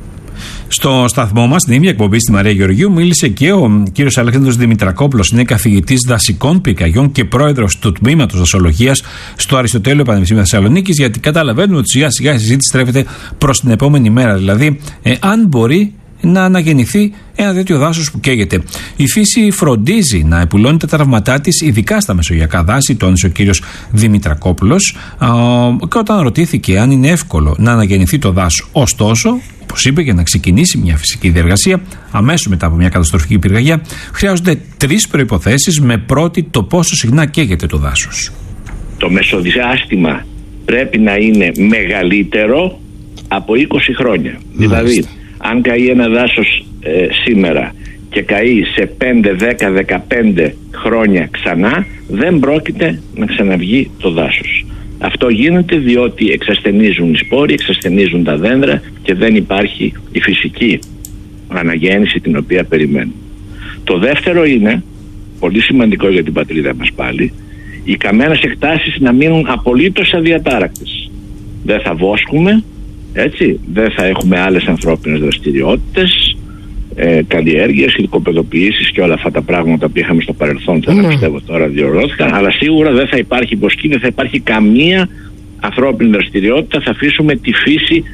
Στο σταθμό μας, στην ίδια εκπομπή στη Μαρία Γεωργιού, μίλησε και ο κύριος Αλέξανδρος Δημητρακόπουλος, είναι καθηγητής δασικών πυρκαγιών και πρόεδρος του τμήματος δασολογίας στο Αριστοτέλειο Πανεπιστήμιο Θεσσαλονίκης, γιατί καταλαβαίνουμε ότι σιγά σιγά η συζήτηση στρέφεται προς την επόμενη μέρα. Δηλαδή, ε, αν μπορεί να αναγεννηθεί ένα τέτοιο δάσος που καίγεται. Η φύση φροντίζει να επουλώνει τα τραύματά της, ειδικά στα μεσογειακά δάση, τόνισε ο κύριος Δημητρακόπουλος, και όταν ρωτήθηκε αν είναι εύκολο να αναγεννηθεί το δάσο. Ωστόσο, όπως είπε, για να ξεκινήσει μια φυσική διεργασία, αμέσως μετά από μια καταστροφική πυρκαγιά, χρειάζονται τρεις προϋποθέσεις, με πρώτη το πόσο συχνά καίγεται το δάσος. Το μεσοδιάστημα πρέπει να είναι μεγαλύτερο από είκοσι χρόνια. Μάλιστα. Δηλαδή, αν καεί ένα δάσος ε, σήμερα και καεί σε πέντε, δέκα, δεκαπέντε χρόνια ξανά, δεν πρόκειται να ξαναβγεί το δάσος. Αυτό γίνεται διότι εξασθενίζουν οι σπόροι, εξασθενίζουν τα δέντρα και δεν υπάρχει η φυσική αναγέννηση την οποία περιμένουμε. Το δεύτερο είναι, πολύ σημαντικό για την πατρίδα μας πάλι, οι καμένες εκτάσεις να μείνουν απολύτως αδιατάρακτες. Δεν θα βόσκουμε, έτσι, δεν θα έχουμε άλλες ανθρώπινες δραστηριότητες, ε, καλλιέργειες, υλικοπαιδοποιήσεις και όλα αυτά τα πράγματα που είχαμε στο παρελθόν, θα mm. πιστεύω τώρα διοργώθηκαν, αλλά σίγουρα δεν θα υπάρχει βοσκή, δεν θα υπάρχει καμία ανθρώπινη δραστηριότητα, θα αφήσουμε τη φύση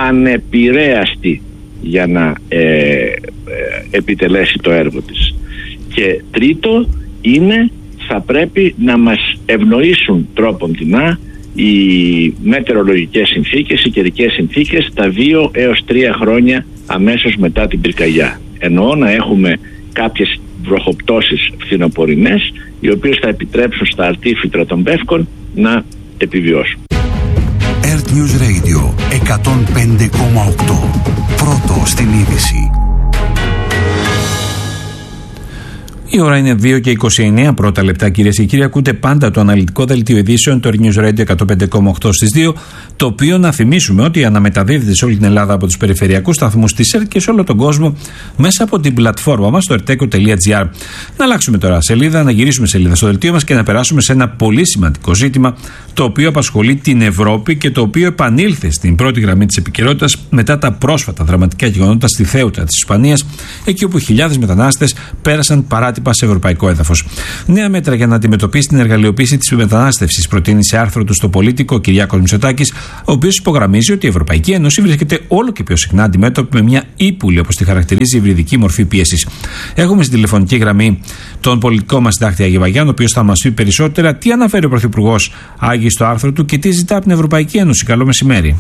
ανεπηρέαστη για να ε, ε, επιτελέσει το έργο της. Και τρίτο είναι, θα πρέπει να μας ευνοήσουν τρόποντινά οι μετεωρολογικές συνθήκες, οι καιρικές συνθήκες τα δύο έως τρία χρόνια αμέσως μετά την πυρκαγιά. Εννοώ να έχουμε κάποιες βροχοπτώσεις φθινοπορεινές, οι οποίες θα επιτρέψουν στα αρτίφυτρα των πεύκων να επιβιώσουν. Earth News Radio εκατόν πέντε κόμμα οκτώ. Πρώτο στην είδηση. Η ώρα είναι δύο και είκοσι εννέα πρώτα λεπτά, κυρίες και κύριοι. Ακούτε πάντα το αναλυτικό δελτίο ειδήσεων, το News Radio εκατόν πέντε κόμμα οκτώ στις δύο, το οποίο να θυμίσουμε ότι αναμεταδίδεται σε όλη την Ελλάδα από τους περιφερειακούς σταθμούς της ΕΡΤ και σε όλο τον κόσμο μέσα από την πλατφόρμα μας, το ερτέκο τελεία τζι άρ. Να αλλάξουμε τώρα σελίδα, να γυρίσουμε σελίδα στο δελτίο μας και να περάσουμε σε ένα πολύ σημαντικό ζήτημα, το οποίο απασχολεί την Ευρώπη και το οποίο επανήλθε στην πρώτη γραμμή της επικαιρότητας μετά τα πρόσφατα δραματικά γεγονότα στη Θέουτα της Ισπανίας, εκεί όπου χιλιάδες μετανάστες πέρασαν παράτυπα σε ευρωπαϊκό έδαφος. Νέα μέτρα για να αντιμετωπίσει την εργαλειοποίηση της μετανάστευσης προτείνει σε άρθρο του στο Πολίτικο ο Κυριάκος Μητσοτάκης, ο οποίος υπογραμμίζει ότι η Ευρωπαϊκή Ένωση βρίσκεται όλο και πιο συχνά αντιμέτωπη με μια ύπουλη, όπως τη χαρακτηρίζει, υβριδική μορφή πίεσης. Έχουμε στην τηλεφωνική γραμμή τον πολιτικό μας συντάκτη Άγιο Βαγιάν, ο οποίος θα μας πει περισσότερα τι αναφέρει ο Πρωθυπουργός Άγιος στο άρθρο του και τι ζητά από την Ευρωπαϊκή Ένωση. Καλό μεσημέρι.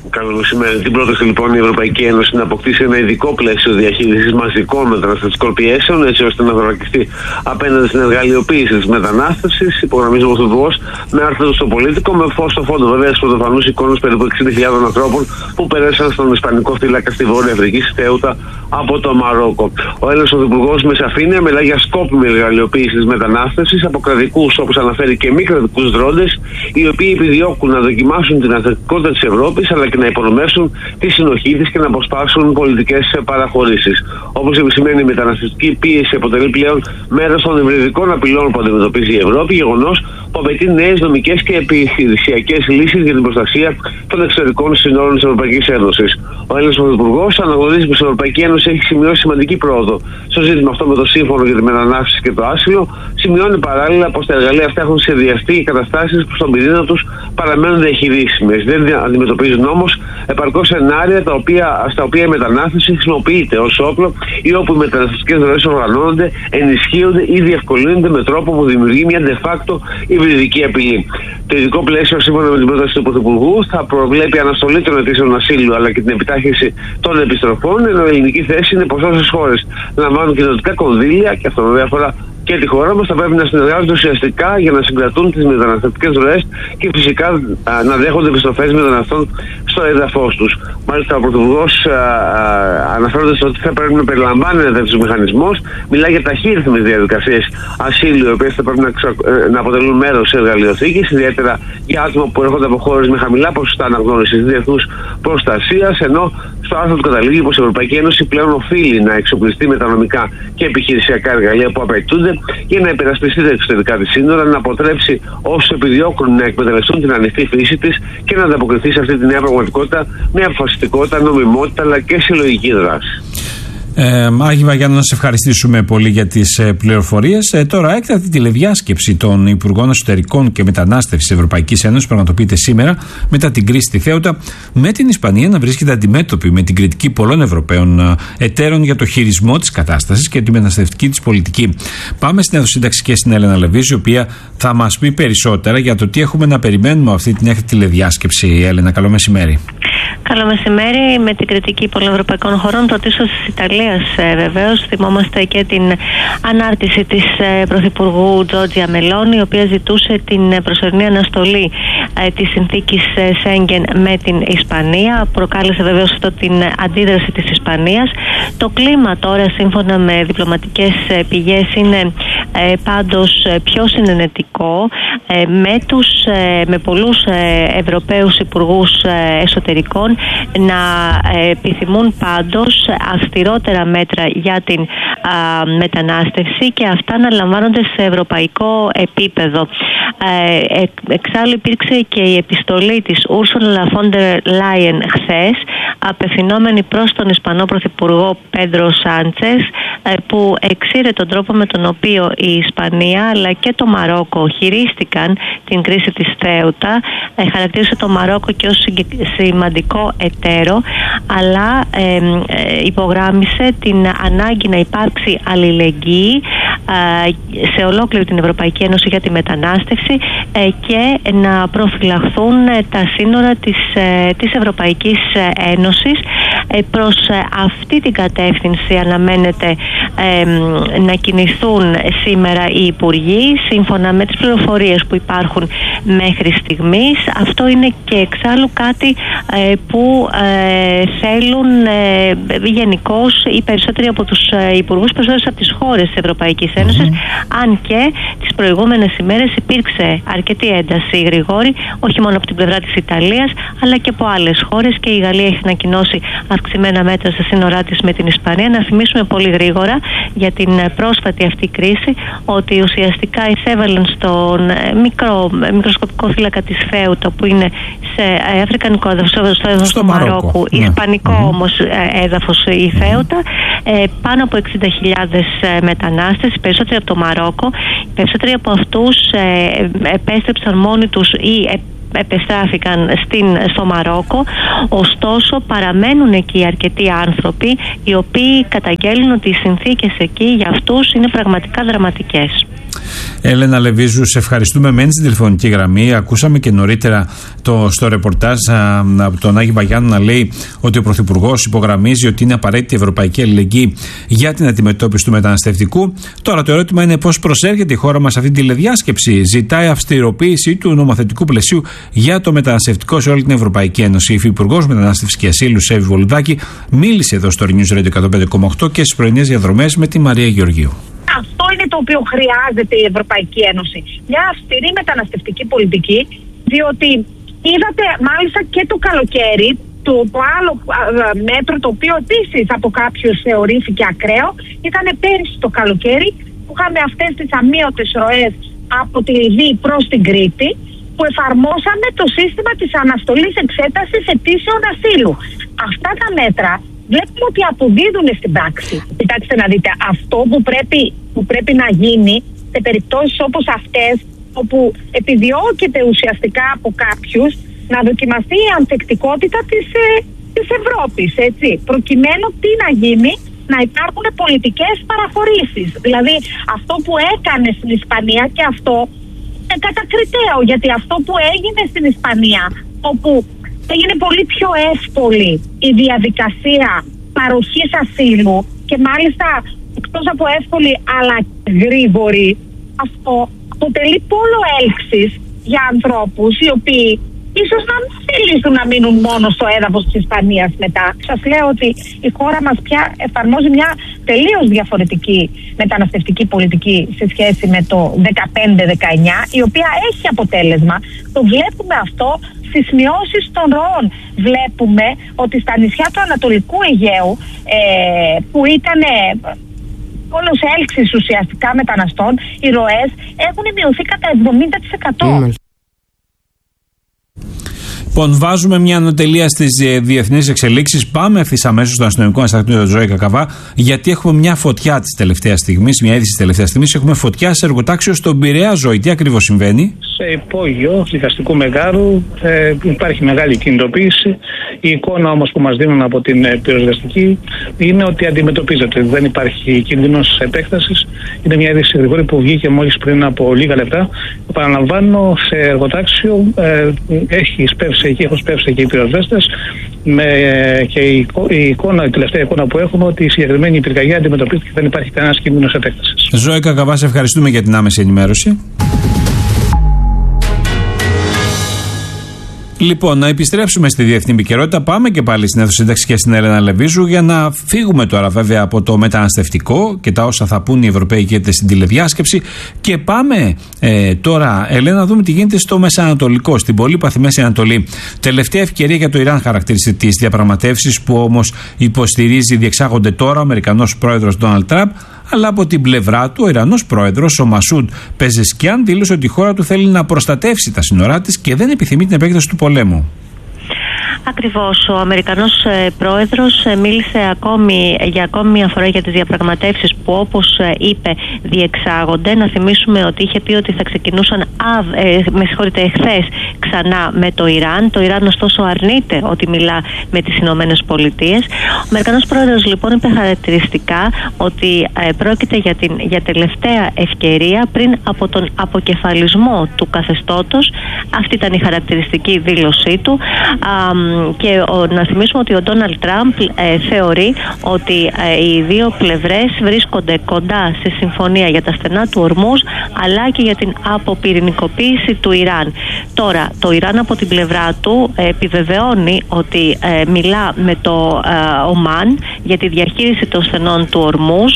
Καλό μεσημέρι. Την πρόταση λοιπόν η Ευρωπαϊκή Ένωση να αποκτήσει ένα ειδικό πλαίσιο διαχείρισης μαζικών μεταναστευτικών πιέσεων, έτσι ώστε να δωρακιστεί απέναντι στην εργαλειοποίηση της μετανάστευσης. Υπογραμμίζει ο Πρωθυπουργός με άρθρο στο Πολίτικο, με φως στο φόντο βέβαια στις πρωτοφανούς εικόνες περίπου εξήντα χιλιάδες ανθρώπων που περάσαν στον Ισπανικό θύλακα στη Βόρεια Αφρική, στη Θέουτα, από το Μαρόκο. Ο Έλληνας Πρωθυπουργός με σαφήνεια μιλάει για σκόπιμη εργαλειοποίηση της μετανάστευσης από κρατικούς, όπως αναφέρει, και μη κρατικούς δρόντες, οι οποίοι επιδιώκουν να δοκιμάσουν την ανθεκτικότητα της Ευρώπης, αλλά και να υπονομεύσουν τη συνοχή της και να αποσπάσουν πολιτικές παραχωρήσεις. Όπως επισημαίνει, η μεταναστευτική πίεση αποτελεί πλέον μέρος των υβριδικών απειλών που αντιμετωπίζει η Ευρώπη, γεγονός που απαιτεί νέες νομικές και επιχειρησιακές λύσεις για την προστασία των εξωτερικών συνόρων της Ευρωπαϊκής Ένωσης. Ο Έλληνας Πρωθυπουργός αναγνωρίζει πως η Ευρωπαϊκή Ένωση έχει σημειώσει σημαντική πρόοδο στο ζήτημα αυτό με το Σύμφωνο για τη Μετανάστευση και το Άσυλο. Σημειώνει παράλληλα πως τα εργαλεία αυτά έχουν σχεδιαστεί και οι καταστάσεις που στον πυρήνα τους παραμένουν διαχειρίσιμες. Δεν αντιμετωπίζουν όμως επαρκώς σενάρια τα οποία, στα οποία η μετανάστευση χρησιμοποιείται ως όπλο ή όπου οι μεταναστευτικές ροές οργανώνονται, ενισχύονται ή διευκολύνονται με τρόπο που δημιουργεί μια de facto υβριδική απειλή. Το ειδικό πλαίσιο, σύμφωνα με την πρόταση του Πρωθυπουργού, θα προβλέπει αναστολή των αιτήσεων ασύλου αλλά και την επιτάχυνση των επιστροφών, ενώ η ελληνική θέση είναι πως όσες χώρες λαμβάνουν κοινοτικά κονδύλια, και αυτό βέβαια αφορά και τη χώρα μας, θα πρέπει να συνεργάζονται ουσιαστικά για να συγκρατούν τις μεταναστευτικές ροές και φυσικά α, να δέχονται επιστροφές μεταναστών στο έδαφος τους. Μάλιστα, ο Πρωθυπουργός αναφέροντας ότι θα πρέπει να περιλαμβάνει ένα τέτοιο μηχανισμός, μιλάει για ταχύρυθμες διαδικασίες ασύλου, οι οποίες θα πρέπει να, ξα... να αποτελούν μέρος της εργαλειοθήκης, ιδιαίτερα για άτομα που έρχονται από χώρες με χαμηλά ποσοστά αναγνώρισης διεθνούς προστασίας, ενώ στο άρθρο του καταλήγει πως η Ευρωπαϊκή Ένωση πλέον οφείλει να εξοπλιστεί με τα νομικά και επιχειρησιακά εργαλεία που απαιτούνται για να υπερασπιστεί τα εξωτερικά της σύνορα, να αποτρέψει όσους επιδιώκουν να εκμεταλλευτούν την ανοιχτή φύση της και να ανταποκριθεί σε αυτή τη νέα πραγματικότητα με αποφασιστικότητα, νομιμότητα αλλά και συλλογική δράση. Ε, Άγη Βαγιάννη, να σε ευχαριστήσουμε πολύ για τις ε, πληροφορίες. Ε, τώρα, έκτακτη τηλεδιάσκεψη των Υπουργών Εσωτερικών και Μετανάστευσης της Ευρωπαϊκής Ένωσης πραγματοποιείται σήμερα μετά την κρίση στη Θέουτα, με την Ισπανία να βρίσκεται αντιμέτωπη με την κριτική πολλών Ευρωπαίων ε, εταίρων για το χειρισμό της κατάστασης και τη μεταναστευτική της πολιτική. Πάμε στην Εδωσύνταξη και στην Έλενα Λεβίζη, η οποία θα μας πει περισσότερα για το τι έχουμε να περιμένουμε αυτή την έκτακτη τηλεδιάσκεψη. Έλενα, καλό μεσημέρι. Καλό μεσημέρι. Με την κριτική πολλών ευρωπαϊκών χωρών, το τίσος της Ιταλίας ε, βεβαίως. Θυμόμαστε και την ανάρτηση της ε, Πρωθυπουργού Τζόρτζια Μελόνι, η οποία ζητούσε την προσωρινή αναστολή ε, της συνθήκης ε, Σέγγεν με την Ισπανία. Προκάλεσε βεβαίως αυτό την αντίδραση της Ισπανίας. Το κλίμα τώρα, σύμφωνα με διπλωματικές ε, πηγές, είναι ε, πάντως ε, πιο συνενετικό ε, με, τους, ε, με πολλούς ε, Ευρωπαίους υπουργούς ε, εσωτερικών να επιθυμούν πάντως αυστηρότερα μέτρα για την α, μετανάστευση και αυτά να λαμβάνονται σε ευρωπαϊκό επίπεδο. Ε, ε, εξάλλου υπήρξε και η επιστολή της Ursula von der Leyen χθες, απευθυνόμενη προς τον Ισπανό Πρωθυπουργό Πέντρο Σάντσες, ε, που εξήρε τον τρόπο με τον οποίο η Ισπανία αλλά και το Μαρόκο χειρίστηκαν την κρίση της Θέουτα. Ε, χαρακτήρισε το Μαρόκο και ως σημαντικό εταίρο, αλλά ε, ε, υπογράμμισε την ανάγκη να υπάρξει αλληλεγγύη ε, σε ολόκληρη την Ευρωπαϊκή Ένωση για τη μετανάστευση ε, και να προφυλαχθούν ε, τα σύνορα της, ε, της Ευρωπαϊκής Ένωσης. Ε, προς ε, αυτή την κατεύθυνση αναμένεται ε, να κινηθούν σήμερα οι Υπουργοί, σύμφωνα με τις πληροφορίες που υπάρχουν μέχρι στιγμής. Αυτό είναι και εξάλλου κάτι ε, που ε, θέλουν ε, γενικώς οι περισσότεροι από τους ε, υπουργούς, περισσότερες από τις χώρες της Ευρωπαϊκής Ένωσης, mm-hmm. αν και τις προηγούμενες ημέρες υπήρξε αρκετή ένταση, Γρηγόρη, όχι μόνο από την πλευρά της Ιταλίας, αλλά και από άλλες χώρες, και η Γαλλία έχει ανακοινώσει αυξημένα μέτρα στα σύνορά της με την Ισπανία. Να θυμίσουμε πολύ γρήγορα για την πρόσφατη αυτή κρίση ότι ουσιαστικά εισέβαλαν στον μικρό, μικροσκοπικό θύλακα της Θέουτα, που είναι σε αφρικανικό έδαφος, στο έδαφος του Μαρόκου, ναι. Ισπανικό mm-hmm. όμως έδαφος η Θέουτα, ε, πάνω από εξήντα χιλιάδες μετανάστες, περισσότεροι από το Μαρόκο. Οι περισσότεροι από αυτούς ε, επέστρεψαν μόνοι τους ή επεστράφηκαν στην, στο Μαρόκο. Ωστόσο παραμένουν εκεί αρκετοί άνθρωποι οι οποίοι καταγγέλνουν ότι οι συνθήκες εκεί για αυτούς είναι πραγματικά δραματικές. Έλενα Λεβίζου, σε ευχαριστούμε. Μένει στην τηλεφωνική γραμμή. Ακούσαμε και νωρίτερα το, στο ρεπορτάζ α, από τον Άγη Βαγιάννου να λέει ότι ο Πρωθυπουργός υπογραμμίζει ότι είναι απαραίτητη η ευρωπαϊκή αλληλεγγύη για την αντιμετώπιση του μεταναστευτικού. Τώρα το ερώτημα είναι πώς προσέρχεται η χώρα μας σε αυτή τη τηλεδιάσκεψη. Ζητάει αυστηροποίηση του νομοθετικού πλαισίου για το μεταναστευτικό σε όλη την Ευρωπαϊκή Ένωση. Η Υφυπουργός Μετανάστευσης και Ασύλου, Σέβη Βολουδάκη, μίλησε εδώ στο News Radio εκατόν πέντε κόμμα οκτώ και στις πρωινές διαδρομές με τη Μαρία Γεωργίου. Αυτό είναι το οποίο χρειάζεται η Ευρωπαϊκή Ένωση. Μια αυστηρή μεταναστευτική πολιτική, διότι είδατε μάλιστα και το καλοκαίρι το, το άλλο α, μέτρο, το οποίο επίσης από κάποιους θεωρήθηκε ακραίο, ήταν πέρυσι το καλοκαίρι που είχαμε αυτές τις αμείωτες ροές από τη Λιβύη προς την Κρήτη, που εφαρμόσαμε το σύστημα της αναστολής εξέτασης αιτήσεων ασύλου. Αυτά τα μέτρα βλέπουμε ότι αποδίδουν στην πράξη. Κοιτάξτε να δείτε, αυτό που πρέπει, που πρέπει να γίνει σε περιπτώσεις όπως αυτές, όπου επιδιώκεται ουσιαστικά από κάποιους να δοκιμαστεί η ανθεκτικότητα της, ε, της Ευρώπης, έτσι, προκειμένου τι να γίνει, να υπάρχουν πολιτικές παραχωρήσεις. Δηλαδή αυτό που έκανε στην Ισπανία, και αυτό είναι κατακριτέο, γιατί αυτό που έγινε στην Ισπανία, όπου έγινε πολύ πιο εύκολη η διαδικασία παροχής ασύλου και μάλιστα εκτός από εύκολη αλλά γρήγορη, αυτό αποτελεί πόλο έλξης για ανθρώπους οι οποίοι ίσως να μην θελήσουν να μείνουν μόνο στο έδαφος της Ισπανίας μετά. Σας λέω ότι η χώρα μας πια εφαρμόζει μια τελείως διαφορετική μεταναστευτική πολιτική σε σχέση με το δεκαπέντε δεκαεννιά, η οποία έχει αποτέλεσμα. Το βλέπουμε αυτό στις μειώσεις των ροών. Βλέπουμε ότι στα νησιά του Ανατολικού Αιγαίου, ε, που ήταν όλος έλξης ουσιαστικά μεταναστών, οι ροές έχουν μειωθεί κατά εβδομήντα τοις εκατό. Mm. Λοιπόν, βάζουμε μια ανωτελεία στις διεθνείς εξελίξεις. Πάμε ευθύς αμέσως στο αστυνομικό αναστακτήριο του Ζωή Κακαβά, γιατί έχουμε μια φωτιά της τελευταίας στιγμής, μια είδηση της τελευταίας στιγμής. Έχουμε φωτιά σε εργοτάξιο στον Πειραιά. Ζωή, τι ακριβώς συμβαίνει? Σε υπόγειο δικαστικού μεγάρου ε, υπάρχει μεγάλη κινητοποίηση. Η εικόνα όμως που μας δίνουν από την ε, πυροσβεστική είναι ότι αντιμετωπίζεται. Δεν υπάρχει κίνδυνος επέκτασης. Είναι μια είδηση γρήγορη που βγήκε μόλις πριν από λίγα λεπτά. Επαναλαμβάνω, σε εργοτάξιο ε, έχει σπεύσει εκεί, έχουν σπεύσει εκεί οι πυροσβέστες. Και η, η, εικόνα, η τελευταία εικόνα που έχουμε, ότι η συγκεκριμένη πυρκαγιά αντιμετωπίζεται και δεν υπάρχει κανένας κίνδυνος επέκτασης. Ζωή Κακαβά, σε ευχαριστούμε για την άμεση ενημέρωση. Λοιπόν, να επιστρέψουμε στη διεθνή επικαιρότητα. Πάμε και πάλι στην αίθουσα σύνταξη και στην Έλενα Λεβίζου για να φύγουμε τώρα βέβαια από το μεταναστευτικό και τα όσα θα πούν οι Ευρωπαίοι ηγέτες στην τηλεδιάσκεψη. Και πάμε ε, τώρα, Έλενα, να δούμε τι γίνεται στο Μεσανατολικό, στην πολύπαθη Μέση Ανατολή. Τελευταία ευκαιρία για το Ιράν χαρακτήρισε τις διαπραγματεύσεις που όμως υποστηρίζει, διεξάγονται τώρα ο Αμερικανός πρόεδρος Ντόναλντ Τραμπ. Αλλά από την πλευρά του, ο Ιρανός πρόεδρος, ο Μασούντ Πεζεσκιάν, δήλωσε ότι η χώρα του θέλει να προστατεύσει τα σύνορά της και δεν επιθυμεί την επέκταση του πολέμου. Ακριβώς. Ο Αμερικανός ε, πρόεδρος ε, μίλησε ακόμη, για ακόμη μια φορά για τις διαπραγματεύσεις που, όπως ε, είπε, διεξάγονται. Να θυμίσουμε ότι είχε πει ότι θα ξεκινούσαν αυ, ε, με συγχωρείτε, εχθές ξανά με το Ιράν. Το Ιράν ωστόσο αρνείται ότι μιλά με τις Ηνωμένες Πολιτείες. Ο Αμερικανός πρόεδρος λοιπόν είπε χαρακτηριστικά ότι ε, πρόκειται για, την, για τελευταία ευκαιρία πριν από τον αποκεφαλισμό του καθεστώτος. Αυτή ήταν η χαρακτηριστική δήλωσή του. Α, και ο, να θυμίσουμε ότι ο Ντόναλντ Τραμπ ε, θεωρεί ότι ε, οι δύο πλευρές βρίσκονται κοντά σε συμφωνία για τα στενά του Ορμούζ, αλλά και για την αποπυρηνικοποίηση του Ιράν. Τώρα, το Ιράν από την πλευρά του ε, επιβεβαιώνει ότι ε, μιλά με το ε, Ομάν για τη διαχείριση των στενών του Ορμούζ,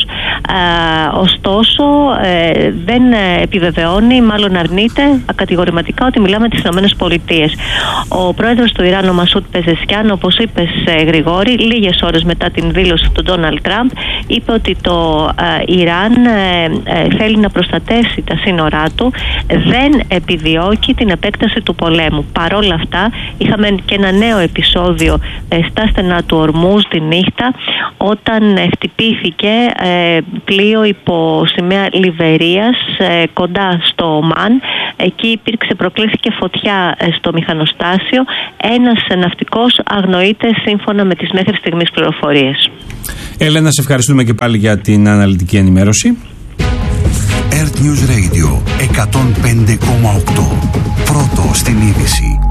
ε, ωστόσο ε, δεν επιβεβαιώνει, μάλλον αρνείται κατηγορηματικά ότι μιλά με τις Ηνωμένες Πολιτείες. Ο πρόεδρος του Ιράν, ο Μασούντ Πεζεσκιάν, όπως είπες Γρηγόρη, λίγες ώρες μετά την δήλωση του Ντόναλντ Τραμπ, είπε ότι το ε, Ιράν ε, ε, θέλει να προστατεύσει τα σύνορά του, δεν επιδιώκει την επέκταση του πολέμου. Παρόλα αυτά, είχαμε και ένα νέο επεισόδιο ε, στα στενά του Ορμούζ τη νύχτα, όταν ε, χτυπήθηκε ε, πλοίο υπό σημαία Λιβερίας ε, κοντά στο Ομάν, Εκεί υπήρξε, προκλήθηκε φωτιά στο μηχανοστάσιο. Ένας ναυτικός αγνοείται σύμφωνα με τις μέχρι στιγμής πληροφορίες. Έλενα, σε ευχαριστούμε και πάλι για την αναλυτική ενημέρωση. Earth News Radio εκατόν πέντε κόμμα οκτώ. Πρώτο στην είδηση.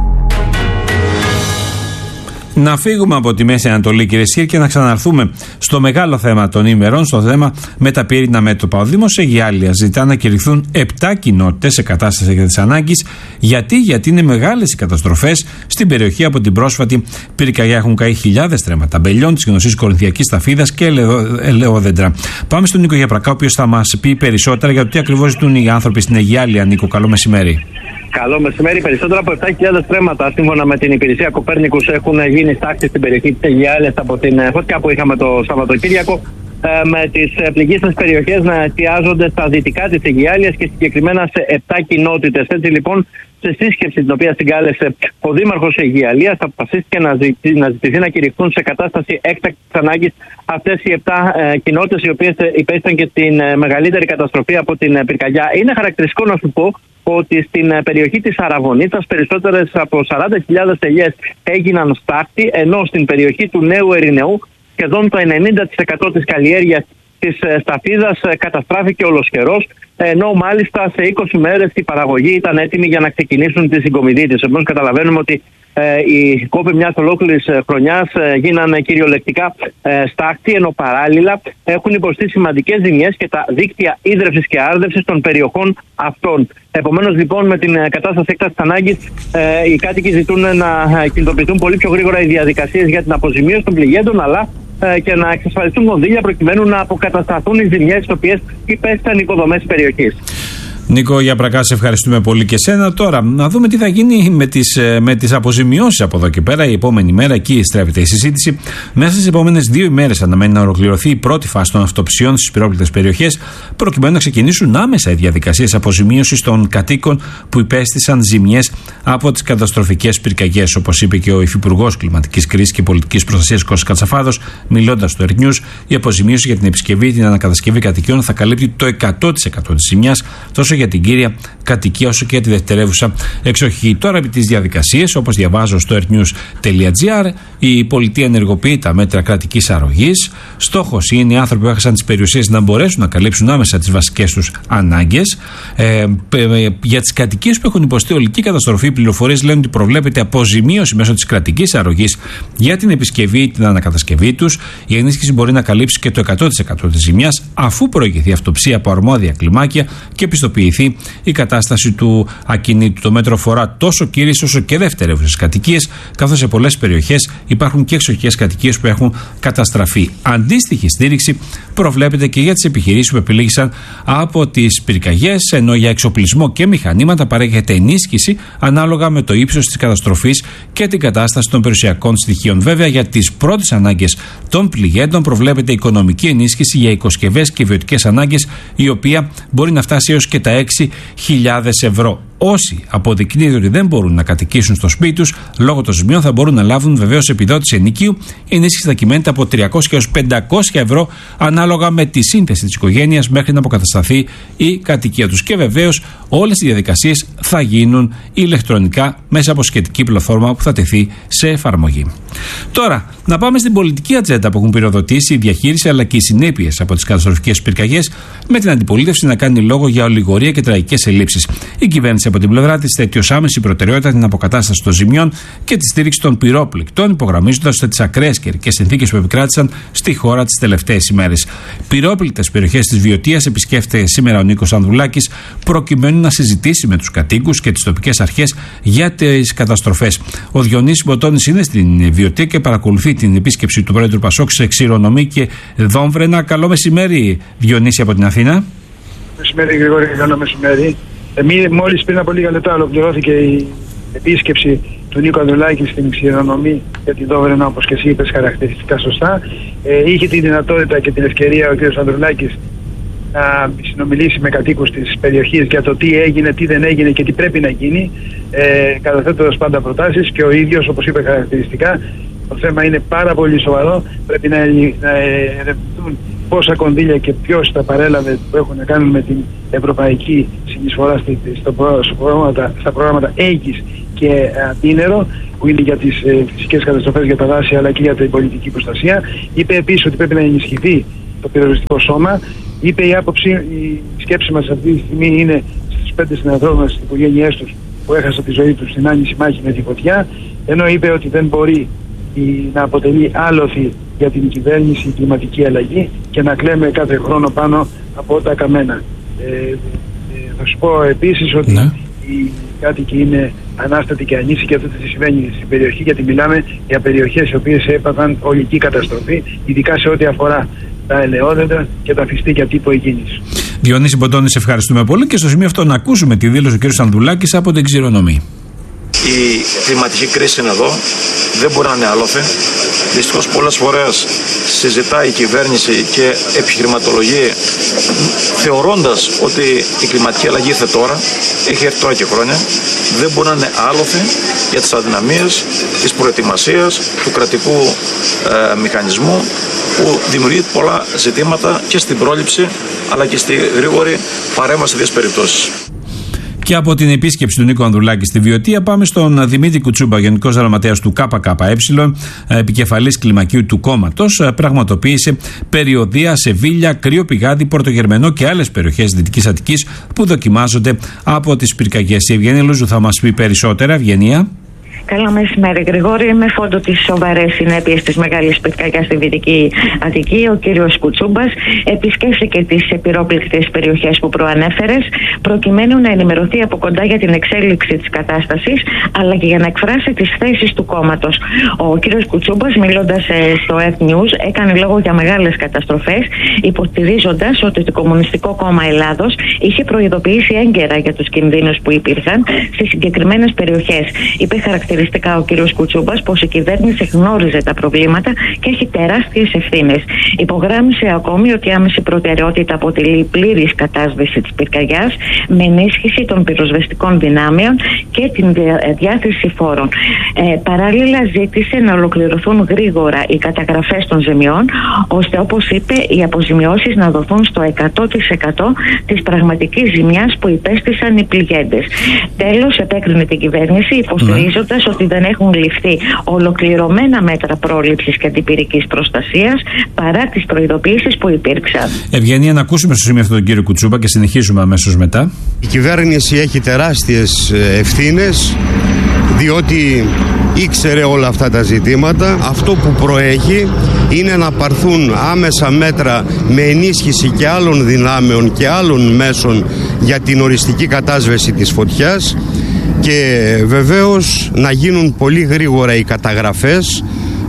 Να φύγουμε από τη Μέση Ανατολή, κυρίες και κύριοι, και να ξαναρθούμε στο μεγάλο θέμα των ημερών, στο θέμα με τα πυρήνα μέτωπα. Ο Δήμος Αιγιάλειας ζητά να κηρυχθούν επτά κοινότητες σε κατάσταση έκτακτης ανάγκης. Γιατί? Γιατί είναι μεγάλες οι καταστροφές στην περιοχή από την πρόσφατη πυρκαγιά. Έχουν καεί χιλιάδες στρέμματα μπελιών της γνωστής κορινθιακής ταφίδας και ελαιόδεντρα. Πάμε στον Νίκο Γιαπρακά, ο οποίος θα μας πει περισσότερα για το τι ακριβώς ζητούν οι άνθρωποι στην Αιγιάλεια. Νίκο, καλό μεσημέρι. Καλό μεσημέρι. Περισσότερα από επτά χιλιάδες στρέμματα, σύμφωνα με την υπηρεσία Κοπέρνικους, έχουν γίνει στάξει στην περιοχή της Αιγιάλειας από την φωτιά που είχαμε το Σαββατοκύριακο, με τις πληγήσεις περιοχές να εστιάζονται στα δυτικά της Αιγιάλειας και συγκεκριμένα σε επτά κοινότητες. Έτσι λοιπόν, σε σύσκεψη την οποία συγκάλεσε ο Δήμαρχος Αιγιαλίας, αποφασίστηκε να, ζητή, να ζητηθεί να κηρυχθούν σε κατάσταση έκτακτης ανάγκης αυτές οι επτά ε, κοινότητες, οι οποίες υπέστησαν και την ε, μεγαλύτερη καταστροφή από την πυρκαγιά. Είναι χαρακτηριστικό να σου πω ότι στην περιοχή της Αραβωνίτσας περισσότερες από σαράντα χιλιάδες ελιές έγιναν στάχτη, ενώ στην περιοχή του Νέου Ερηνεού σχεδόν το ενενήντα τοις εκατό της καλλιέργειας της σταφίδας καταστράφηκε ολοσχερός, ενώ μάλιστα σε είκοσι μέρες η παραγωγή ήταν έτοιμη για να ξεκινήσουν τη συγκομιδή της. Επομένως καταλαβαίνουμε ότι ε, οι κόποι μιας ολόκληρης χρονιάς ε, γίνανε κυριολεκτικά ε, στάχτη, ενώ παράλληλα έχουν υποστεί σημαντικές ζημιές και τα δίκτυα ίδρευσης και άρδευσης των περιοχών αυτών. Επομένως λοιπόν, με την κατάσταση έκτακτης ανάγκης, ε, οι κάτοικοι ζητούν να κινητοποιηθούν πολύ πιο γρήγορα οι διαδικασίες για την αποζημίωση των πληγέντων, αλλά και να εξασφαλιστούν κονδύλια προκειμένου να αποκατασταθούν οι ζημιές τις οποίες υπέστησαν οι υποδομές της περιοχής. Νίκο Γιαπρακά, σε ευχαριστούμε πολύ και σένα. Τώρα, να δούμε τι θα γίνει με τις, με τις αποζημιώσεις από εδώ και πέρα. Η επόμενη μέρα, εκεί στρέφεται η συζήτηση. Μέσα στις επόμενες δύο ημέρες αναμένει να ολοκληρωθεί η πρώτη φάση των αυτοψιών στις πυρόπληκτες περιοχές, προκειμένου να ξεκινήσουν άμεσα οι διαδικασίες αποζημίωσης των κατοίκων που υπέστησαν ζημιές από τις καταστροφικές πυρκαγιές. Όπως είπε και ο Υφυπουργός Κλιματικής Κρίσης και Πολιτικής Προστασίας Κώστας Κατσαφάδος, μιλώντας στο Earth News, η αποζημίωση για την επισκευή ή την ανακατασκευή κατοικιών θα καλύπτει το εκατό τοις εκατό της ζημιάς, τόσο για την κύρια κατοικία όσο και για τη δευτερεύουσα εξοχή. Τώρα, επί τις διαδικασίες, όπως διαβάζω στο earthnews.gr, η πολιτεία ενεργοποιεί τα μέτρα κρατικής αρρωγής. Στόχος είναι οι άνθρωποι που έχασαν τις περιουσίες να μπορέσουν να καλύψουν άμεσα τις βασικές τους ανάγκες. Ε, για τις κατοικίες που έχουν υποστεί ολική καταστροφή, οι πληροφορίες λένε ότι προβλέπεται αποζημίωση μέσω της κρατικής αρρωγής για την επισκευή ή την ανακατασκευή τους. Η ενίσχυση μπορεί να καλύψει και το εκατό τοις εκατό της ζημιάς, αφού προηγηθεί αυτοψία από αρμόδια κλιμάκια και πιστοποιηθεί η κατάσταση του ακινήτου. Το μέτρο αφορά τόσο κύριες όσο και δευτερεύουσες κατοικίες, καθώς σε πολλές περιοχές υπάρχουν και εξοχικές κατοικίες που έχουν καταστραφεί. Αντίστοιχη στήριξη προβλέπεται και για τις επιχειρήσεις που επιλήγησαν από τις πυρκαγιές, ενώ για εξοπλισμό και μηχανήματα παρέχεται ενίσχυση ανάλογα με το ύψος της καταστροφής και την κατάσταση των περιουσιακών στοιχείων. Βέβαια, για τις πρώτες ανάγκες των πληγέντων προβλέπεται οικονομική ενίσχυση για οικοσκευές και βιωτικές ανάγκες, η οποία μπορεί να φτάσει έως και τα έξι χιλιάδες ευρώ. Όσοι αποδεικνύεται ότι δεν μπορούν να κατοικήσουν στο σπίτι τους λόγω των ζημιών θα μπορούν να λάβουν βεβαίως επιδότηση ενοικίου. Η ενίσχυση θα κυμαίνεται από τριακόσια έως πεντακόσια ευρώ ανάλογα με τη σύνθεση της οικογένειας μέχρι να αποκατασταθεί η κατοικία τους. Και βεβαίως όλες οι διαδικασίες θα γίνουν ηλεκτρονικά μέσα από σχετική πλατφόρμα που θα τεθεί σε εφαρμογή. Τώρα, να πάμε στην πολιτική ατζέντα που έχουν πυροδοτήσει η διαχείριση αλλά και οι συνέπειες από τις καταστροφικές πυρκαγιές, με την αντιπολίτευση να κάνει λόγο για ολιγορία και τραγικές ελλείψεις. Η κυβέρνηση από την πλευρά της θέτει ως άμεση προτεραιότητα την αποκατάσταση των ζημιών και τη στήριξη των πυρόπληκτων, υπογραμμίζοντας τις ακραίες καιρικές συνθήκες που επικράτησαν στη χώρα τις τελευταίες ημέρες. Πυρόπληκτες περιοχές της Βιωτίας επισκέφτεται σήμερα ο Νίκος Ανδρουλάκης, προκειμένου να συζητήσει με τους κατοίκους και τις τοπικές αρχές για τις καταστροφές. Ο Διονύσης Μποτώνης είναι στην Βιωτία και παρακολουθεί την επίσκεψη του Πρόεδρου Πασόκ σε Ξηρονομή και Δόμβρενα. Καλό μεσημέρι, Διονύση, από την Αθήνα. Μεσημέρι, Γρηγόρη, καλό μεσημέρι. Ε, μόλις πριν από λίγα λεπτά ολοκληρώθηκε η επίσκεψη του Νίκου Ανδρουλάκη στην Ξηρονομή για την Δόμβρενα, όπως και εσύ είπες χαρακτηριστικά σωστά. Ε, είχε τη δυνατότητα και την ευκαιρία ο κ. Ανδρουλάκης να συνομιλήσει με κατοίκους της περιοχής για το τι έγινε, τι δεν έγινε και τι πρέπει να γίνει, ε, καταθέτοντας πάντα προτάσεις, και ο ίδιος, όπως είπε χαρακτηριστικά, το θέμα είναι πάρα πολύ σοβαρό. Πρέπει να ερευνηθούν πόσα κονδύλια και ποιος τα παρέλαβε που έχουν να κάνουν με την ευρωπαϊκή συνεισφορά στη, στο, στο προγράμματα, στα προγράμματα Αίγης και Αντίνερο, που είναι για τις ε, φυσικές καταστροφές, για τα δάση αλλά και για την πολιτική προστασία. Είπε επίσης ότι πρέπει να ενισχυθεί το πυροσβεστικό σώμα. Είπε η άποψη, η σκέψη μας αυτή τη στιγμή είναι στους πέντε συνανθρώπους μας, στις οικογένειές τους που έχασαν τη ζωή τους στην άνηση μάχη με τη φωτιά, ενώ είπε ότι δεν μπορεί η, να αποτελεί άλοθη για την κυβέρνηση η κλιματική αλλαγή και να κλαίμε κάθε χρόνο πάνω από τα καμένα. Ε, ε, θα σου πω επίσης ότι ναι. οι κάτοικοι είναι ανάστατοι και ανήσυχοι και αυτό τι συμβαίνει στην περιοχή, γιατί μιλάμε για περιοχές οι οποίες έπαθαν ολική καταστροφή, ειδικά σε ό,τι αφορά τα ελαιόδεντρα και τα φυστήκια τύπου εκκίνηση. Διονύση Μποντώνη, σε ευχαριστούμε πολύ και στο σημείο αυτό να ακούσουμε τη δήλωση του κ. Ανδουλάκη από την Ξηρονομή. Η κλιματική κρίση είναι εδώ, δεν μπορεί να είναι άλοθη. Δυστυχώς πολλές φορές συζητάει η κυβέρνηση και επιχειρηματολογεί θεωρώντας ότι η κλιματική αλλαγή ήρθε τώρα, έχει έρθει τώρα και χρόνια. Δεν μπορεί να είναι άλοθη για τις αδυναμίες της προετοιμασίας του κρατικού ε, μηχανισμού, που δημιουργεί πολλά ζητήματα και στην πρόληψη αλλά και στη γρήγορη παρέμβαση σε τέτοιες περιπτώσεις. Και από την επίσκεψη του Νίκου Ανδρουλάκη στη Βιωτία πάμε στον Δημήτρη Κουτσούμπα, Γενικός Γραμματέας του ΚΚΕ, επικεφαλής κλιμακίου του κόμματος. Πραγματοποίησε περιοδεία σε Βίλια, Κρύο Πηγάδι, Πορτογερμενό και άλλες περιοχές Δυτικής Αττικής που δοκιμάζονται από τις πυρκαγιές. Η Ευγενία Λούζου θα μας πει περισσότερα. Ευγενία. Καλό μεσημέρι, Γρηγόρη. Με φόντο τις σοβαρές συνέπειες της μεγάλης πυρκαγιάς στη Δυτική Αττική, ο κύριος Κουτσούμπας επισκέφθηκε τις πυρόπληκτες περιοχές που προανέφερες, προκειμένου να ενημερωθεί από κοντά για την εξέλιξη της κατάστασης, αλλά και για να εκφράσει τις θέσεις του κόμματος. Ο κύριος Κουτσούμπας, μιλώντας στο Earth News, έκανε λόγο για μεγάλες καταστροφές, υποστηρίζοντας ότι το Κομμουνιστικό Κόμμα Ελλάδος είχε προειδοποιήσει έγκαιρα για τους κινδύνους που υπήρχαν στις συγκεκριμένες περιοχές. Είπε χαρακτηριστικά ο κ. Κουτσούμπας πως η κυβέρνηση γνώριζε τα προβλήματα και έχει τεράστιες ευθύνες. Υπογράμμισε ακόμη ότι η άμεση προτεραιότητα αποτελεί πλήρης κατάσβεση της πυρκαγιάς με ενίσχυση των πυροσβεστικών δυνάμεων και την διάθεση φόρων. Ε, παράλληλα ζήτησε να ολοκληρωθούν γρήγορα οι καταγραφές των ζημιών, ώστε όπως είπε οι αποζημιώσεις να δοθούν στο εκατό τοις εκατό της πραγματικής ζημιάς που υπέστησαν οι πληγέντες. Τέλος, επέκρινε την κυβέρνηση υποστηρίζοντας ότι δεν έχουν ληφθεί ολοκληρωμένα μέτρα πρόληψης και αντιπυρικής προστασίας παρά τις προειδοποιήσεις που υπήρξαν. Ευγενία, να ακούσουμε στο σημείο αυτό τον κύριο Κουτσούμπα και συνεχίζουμε αμέσως μετά. Η κυβέρνηση έχει τεράστιες ευθύνες, διότι ήξερε όλα αυτά τα ζητήματα. Αυτό που προέχει είναι να πάρθουν άμεσα μέτρα με ενίσχυση και άλλων δυνάμεων και άλλων μέσων για την οριστική κατάσβεση της φωτιάς και βεβαίως να γίνουν πολύ γρήγορα οι καταγραφές,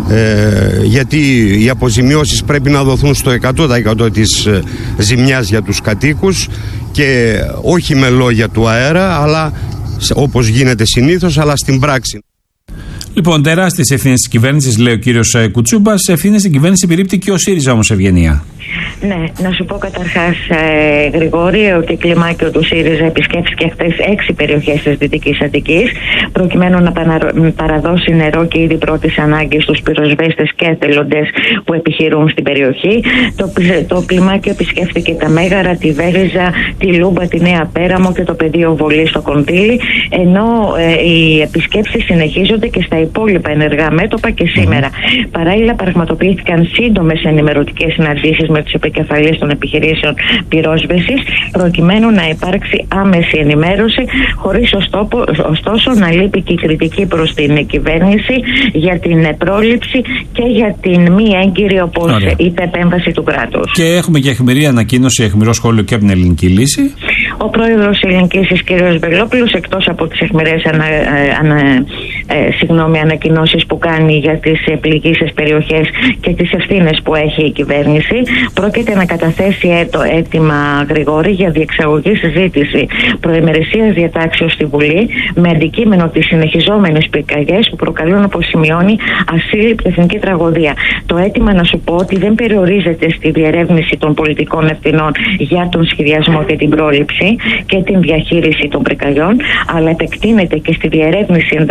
ε, γιατί οι αποζημιώσεις πρέπει να δοθούν στο εκατό τοις εκατό της ζημιάς για τους κατοίκους και όχι με λόγια του αέρα, αλλά όπως γίνεται συνήθως, αλλά στην πράξη. Λοιπόν, τεράστιες ευθύνες της κυβέρνησης, λέει ο κύριος Κουτσούμπας. Ευθύνες στην κυβέρνηση επιρρύπτει και ο ΣΥΡΙΖΑ όμως, Ευγενία. Ναι, να σου πω καταρχάς, ε, Γρηγόρη, ότι η κλιμάκιο του ΣΥΡΙΖΑ επισκέφθηκε χθες έξι περιοχές της Δυτικής Αττικής, προκειμένου να παραδώσει νερό και είδη πρώτης ανάγκης στους πυροσβέστες και εθελοντές που επιχειρούν στην περιοχή. Το, το κλιμάκιο επισκέφθηκε τα Μέγαρα, τη Βέριζα, τη Λούμπα, τη Νέα Πέραμο και το πεδίο βολή στο Κοντήλι, ενώ ε, οι επισκέψεις συνεχίζονται και στα υπόλοιπα ενεργά μέτωπα και σήμερα. Mm. Παράλληλα, πραγματοποιήθηκαν σύντομες ενημερωτικές συναντήσεις με τους επικεφαλείς των επιχειρήσεων πυρόσβεσης, προκειμένου να υπάρξει άμεση ενημέρωση, χωρίς ωστόσο να λείπει και η κριτική προς την κυβέρνηση για την πρόληψη και για την μη έγκυρη, όπως είπε, επέμβαση του κράτους. Και έχουμε και αιχμηρή ανακοίνωση, αιχμηρό σχόλιο και από την Ελληνική Λύση. Ο πρόεδρος της Ελληνικής Λύσης, κ. Βελόπουλος, εκτός από τις αιχμηρές ανα, ανα, ε, συγγνώμη, ανακοινώσεις που κάνει για τις πληγήσεις περιοχές και τις ευθύνες που έχει η κυβέρνηση, πρόκειται να καταθέσει το αίτημα, Γρηγόρη, για διεξαγωγή συζήτηση προημερησίας διατάξεως στη Βουλή, με αντικείμενο τις συνεχιζόμενες πυρκαγιές που προκαλούν, όπως σημειώνει, ασύλληπτη εθνική τραγωδία. Το αίτημα, να σου πω, ότι δεν περιορίζεται στη διερεύνηση των πολιτικών ευθυνών για τον σχεδιασμό και την πρόληψη και την διαχείριση των πυρκαγιών, αλλά επεκτείνεται και στη διερεύνηση ενδεχομένων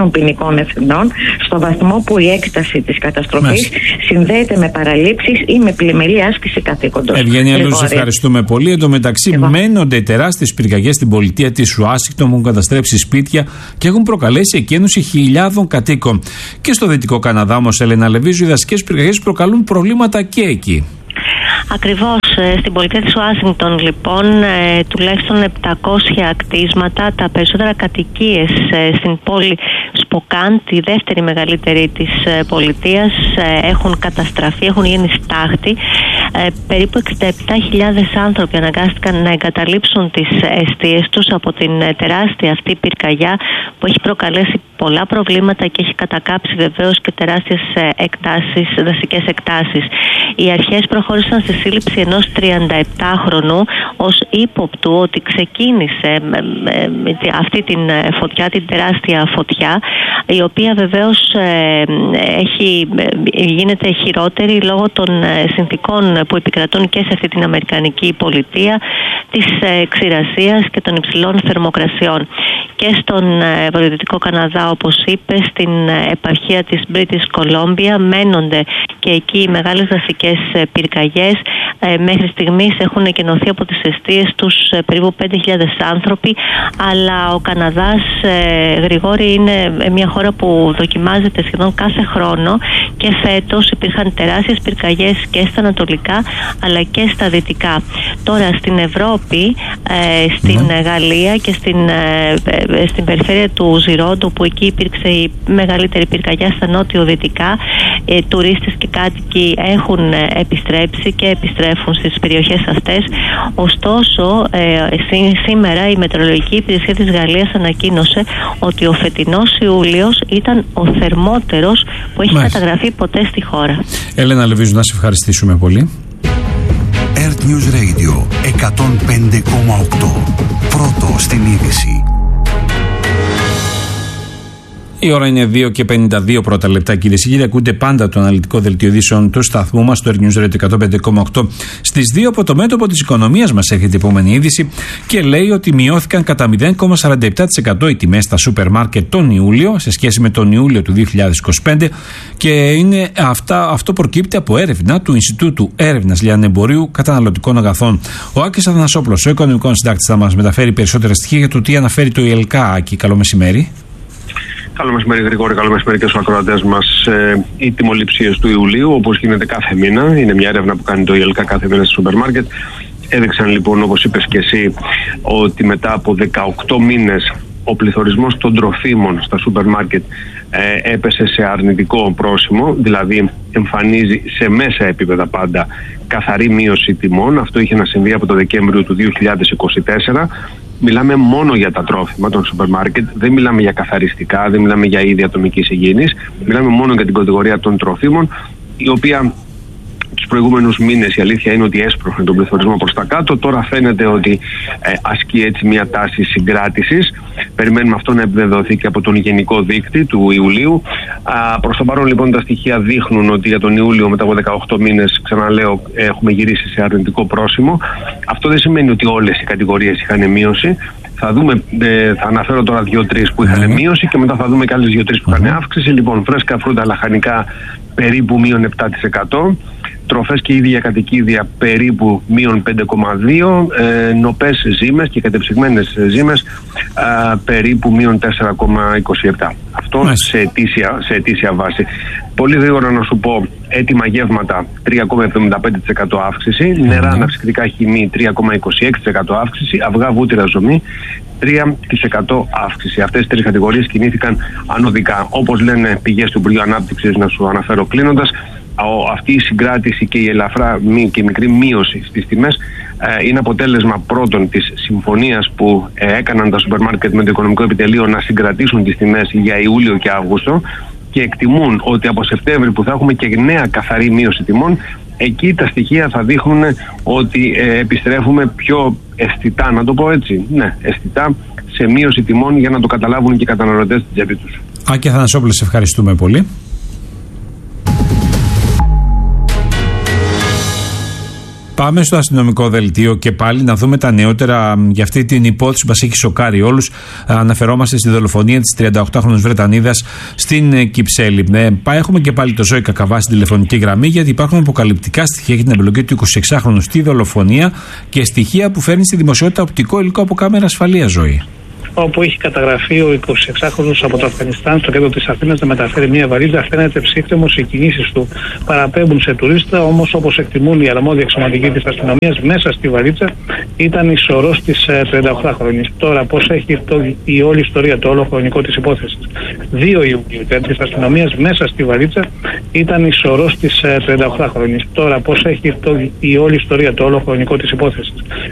ξένων ποινικών ευθυνών, στο βαθμό που η έκταση της καταστροφής συνδέεται με παραλήψεις ή με πλημελή άσκηση καθήκοντος. Ευγένεια Λούζη, σε ευχαριστούμε πολύ. Εν τω μεταξύ, μένονται τεράστιες πυρκαγιές στην πολιτεία της Ουάσιγκτον που έχουν καταστρέψει σπίτια και έχουν προκαλέσει εκένωση χιλιάδων κατοίκων. Και στο Δυτικό Καναδά, όμως, Έλενα Λεβίζου, οι δασικές πυρκαγιές προκαλούν προβλήματα και εκεί. Ακριβώς, στην πολιτεία της Ουάσιγκτον λοιπόν τουλάχιστον επτακόσια κτίσματα, τα περισσότερα κατοικίες στην πόλη Σποκάν, τη δεύτερη μεγαλύτερη της πολιτείας, έχουν καταστραφεί, έχουν γίνει στάχτη. Περίπου εξήντα επτά χιλιάδες άνθρωποι αναγκάστηκαν να εγκαταλείψουν τις εστίες τους από την τεράστια αυτή πυρκαγιά που έχει προκαλέσει πολλά προβλήματα και έχει κατακάψει βεβαίως και τεράστιες εκτάσεις, δασικές εκτάσεις. Οι αρχές προχώρησαν στη σύλληψη ενός τριανταεπτάχρονου ως ύποπτου ότι ξεκίνησε αυτή την φωτιά, την τεράστια φωτιά, η οποία βεβαίως έχει, γίνεται χειρότερη λόγω των συνθηκών που επικρατούν και σε αυτή την αμερικανική πολιτεία, της ξηρασίας και των υψηλών θερμοκρασιών. Και στον βορειοδυτικό Καναδά, όπως είπε, στην επαρχία της British Columbia μένονται και εκεί οι μεγάλες δασικές πυρκαγιές. Μέχρι στιγμής έχουν εκενωθεί από τις εστίες τους περίπου πέντε χιλιάδες άνθρωποι, αλλά ο Καναδάς, Γρηγόρη, είναι μια χώρα που δοκιμάζεται σχεδόν κάθε χρόνο και φέτος υπήρχαν τεράστιες πυρκαγιές και στα ανατολικά αλλά και στα δυτικά. Τώρα στην Ευρώπη, στην ναι. Γαλλία και στην, στην περιφέρεια του Ζιρόντου, που εκεί υπήρξε η μεγαλύτερη πυρκαγιά στα νότιο-δυτικά, τουρίστες και κάτοικοι έχουν επιστρέψει και επιστρέφουν στις περιοχές αυτές. Ωστόσο, σήμερα η Μετεωρολογική Υπηρεσία της Γαλλίας ανακοίνωσε ότι ο φετινός Ιούλιος ήταν ο θερμότερος που έχει Μάλιστα. καταγραφεί ποτέ στη χώρα. Έλενα Λεβίζου, να σε ευχαριστήσουμε πολύ. Earth News Radio εκατόν πέντε κόμμα οκτώ. Πρώτο στην είδηση. Η ώρα είναι δύο και πενήντα δύο πρώτα λεπτά, κυρίες και κύριοι. Ακούτε πάντα το αναλυτικό δελτίο ειδήσεων του σταθμού μας, το Earth News Radio εκατόν πέντε κόμμα οκτώ. Στις δύο από το μέτωπο της οικονομίας μας έρχεται η επόμενη είδηση και λέει ότι μειώθηκαν κατά μηδέν κόμμα σαράντα επτά τοις εκατό οι τιμές στα σούπερ μάρκετ τον Ιούλιο σε σχέση με τον Ιούλιο του δύο χιλιάδες είκοσι πέντε και είναι αυτά, αυτό προκύπτει από έρευνα του Ινστιτούτου Έρευνας Λιανεμπορίου Καταναλωτικών Αγαθών. Ο Άκης Αθανασόπουλος, ο οικονομικός συντάκτης, θα μας μεταφέρει περισσότερα στοιχεία για το τι αναφέρει το ΙΕΛΚΑ. Άκη, καλό μεσημέρι. Καλό μεσημέρι, Γρηγόρη, καλό μεσημέρι και στους ακροατές μας. Ε, οι τιμοληψίες του Ιουλίου, όπως γίνεται κάθε μήνα, είναι μια έρευνα που κάνει το ΙΕΛΚΑ κάθε μήνα στο σούπερ μάρκετ. Έδειξαν λοιπόν, όπως είπες και εσύ, ότι μετά από δεκαοκτώ μήνες ο πληθωρισμός των τροφίμων στα σούπερ μάρκετ ε, έπεσε σε αρνητικό πρόσημο, δηλαδή εμφανίζει σε μέσα επίπεδα πάντα καθαρή μείωση τιμών. Αυτό είχε να συμβεί από το Δεκέμβριο του δύο χιλιάδες είκοσι τέσσερα. Μιλάμε μόνο για τα τρόφιμα των σούπερ μάρκετ, δεν μιλάμε για καθαριστικά, δεν μιλάμε για είδη ατομικής υγιεινής, μιλάμε μόνο για την κατηγορία των τροφίμων, η οποία τους προηγούμενους μήνες η αλήθεια είναι ότι έσπρωχνε τον πληθωρισμό προς τα κάτω. Τώρα φαίνεται ότι ε, ασκεί έτσι μια τάση συγκράτησης. Περιμένουμε αυτό να επιβεβαιωθεί και από τον γενικό δείκτη του Ιουλίου. Α, προς το παρόν λοιπόν τα στοιχεία δείχνουν ότι για τον Ιούλιο μετά από δεκαοκτώ μήνες, ξαναλέω, έχουμε γυρίσει σε αρνητικό πρόσημο. Αυτό δεν σημαίνει ότι όλες οι κατηγορίες είχαν μείωση. Θα δούμε, ε, θα αναφέρω τώρα δύο-τρεις που είχαν μείωση και μετά θα δούμε και άλλες δύο-τρεις που είχαν αύξηση. Λοιπόν, φρέσκα φρούτα, λαχανικά περίπου μείον επτά τοις εκατό. Τροφές και ίδια κατοικίδια περίπου μείον πέντε κόμμα δύο, ε, νοπές ζύμες και κατεψυγμένες ζύμες ε, περίπου μείον τέσσερα κόμμα είκοσι επτά. Αυτό σε ετήσια, σε ετήσια βάση. Πολύ γρήγορα να σου πω, έτοιμα γεύματα τρία κόμμα εβδομήντα πέντε τοις εκατό αύξηση, νερά αναψυκτικά χυμή τρία κόμμα είκοσι έξι τοις εκατό αύξηση, αυγά βούτυρα ζωμή τρία τοις εκατό αύξηση. Αυτές τις τρεις κατηγορίες κινήθηκαν ανωδικά. Όπως λένε πηγές του Υπουργείου Ανάπτυξης, να σου αναφέρω κλείνοντας, αυτή η συγκράτηση και η ελαφρά και η μικρή μείωση στις τιμές ε, είναι αποτέλεσμα πρώτον της συμφωνίας που ε, έκαναν τα σούπερ μάρκετ με το Οικονομικό Επιτελείο να συγκρατήσουν τις τιμές για Ιούλιο και Αύγουστο και εκτιμούν ότι από Σεπτέμβρη που θα έχουμε και νέα καθαρή μείωση τιμών, εκεί τα στοιχεία θα δείχνουν ότι ε, επιστρέφουμε πιο αισθητά, να το πω έτσι, ναι, αισθητά σε μείωση τιμών για να το καταλάβουν και οι καταναλωτές στην τσέπη τους. Άκη Αθανασόπουλε, σε ευχαριστούμε πολύ. Πάμε στο αστυνομικό δελτίο και πάλι να δούμε τα νεότερα για αυτή την υπόθεση που μας έχει σοκάρει όλους. Αναφερόμαστε στη δολοφονία της τριανταοκτάχρονης Βρετανίδας στην Κυψέλη. Ε, έχουμε και πάλι το Ζώη Κακαβά στην τηλεφωνική γραμμή, γιατί υπάρχουν αποκαλυπτικά στοιχεία για την εμπλοκή του εικοσιεξάχρονου στη δολοφονία και στοιχεία που φέρνει στη δημοσιότητα οπτικό υλικό από κάμερα ασφαλείας, Ζωή. Όπου έχει καταγραφεί ο εικοσιεξάχρονος από το Αφγανιστάν στο κέντρο της Αθήνας να μεταφέρει μια βαλίτσα. Φαίνεται ψύχρεμος, οι κινήσεις του παραπέμπουν σε τουρίστα, όμως όπως εκτιμούν οι αρμόδιοι αξιωματικοί της αστυνομίας, μέσα στη βαλίτσα ήταν η σωρός της τριανταοκτάχρονης. Τώρα, πώς έχει το, η όλη ιστορία, το όλο χρονικό της υπόθεσης. δύο Ιουνίου της αστυνομίας, μέσα στη βαλίτσα ήταν η σωρός της τριανταοκτάχρονης. Τώρα, πώς έχει το, η όλη ιστορία, το όλο χρονικό της υπόθεσης.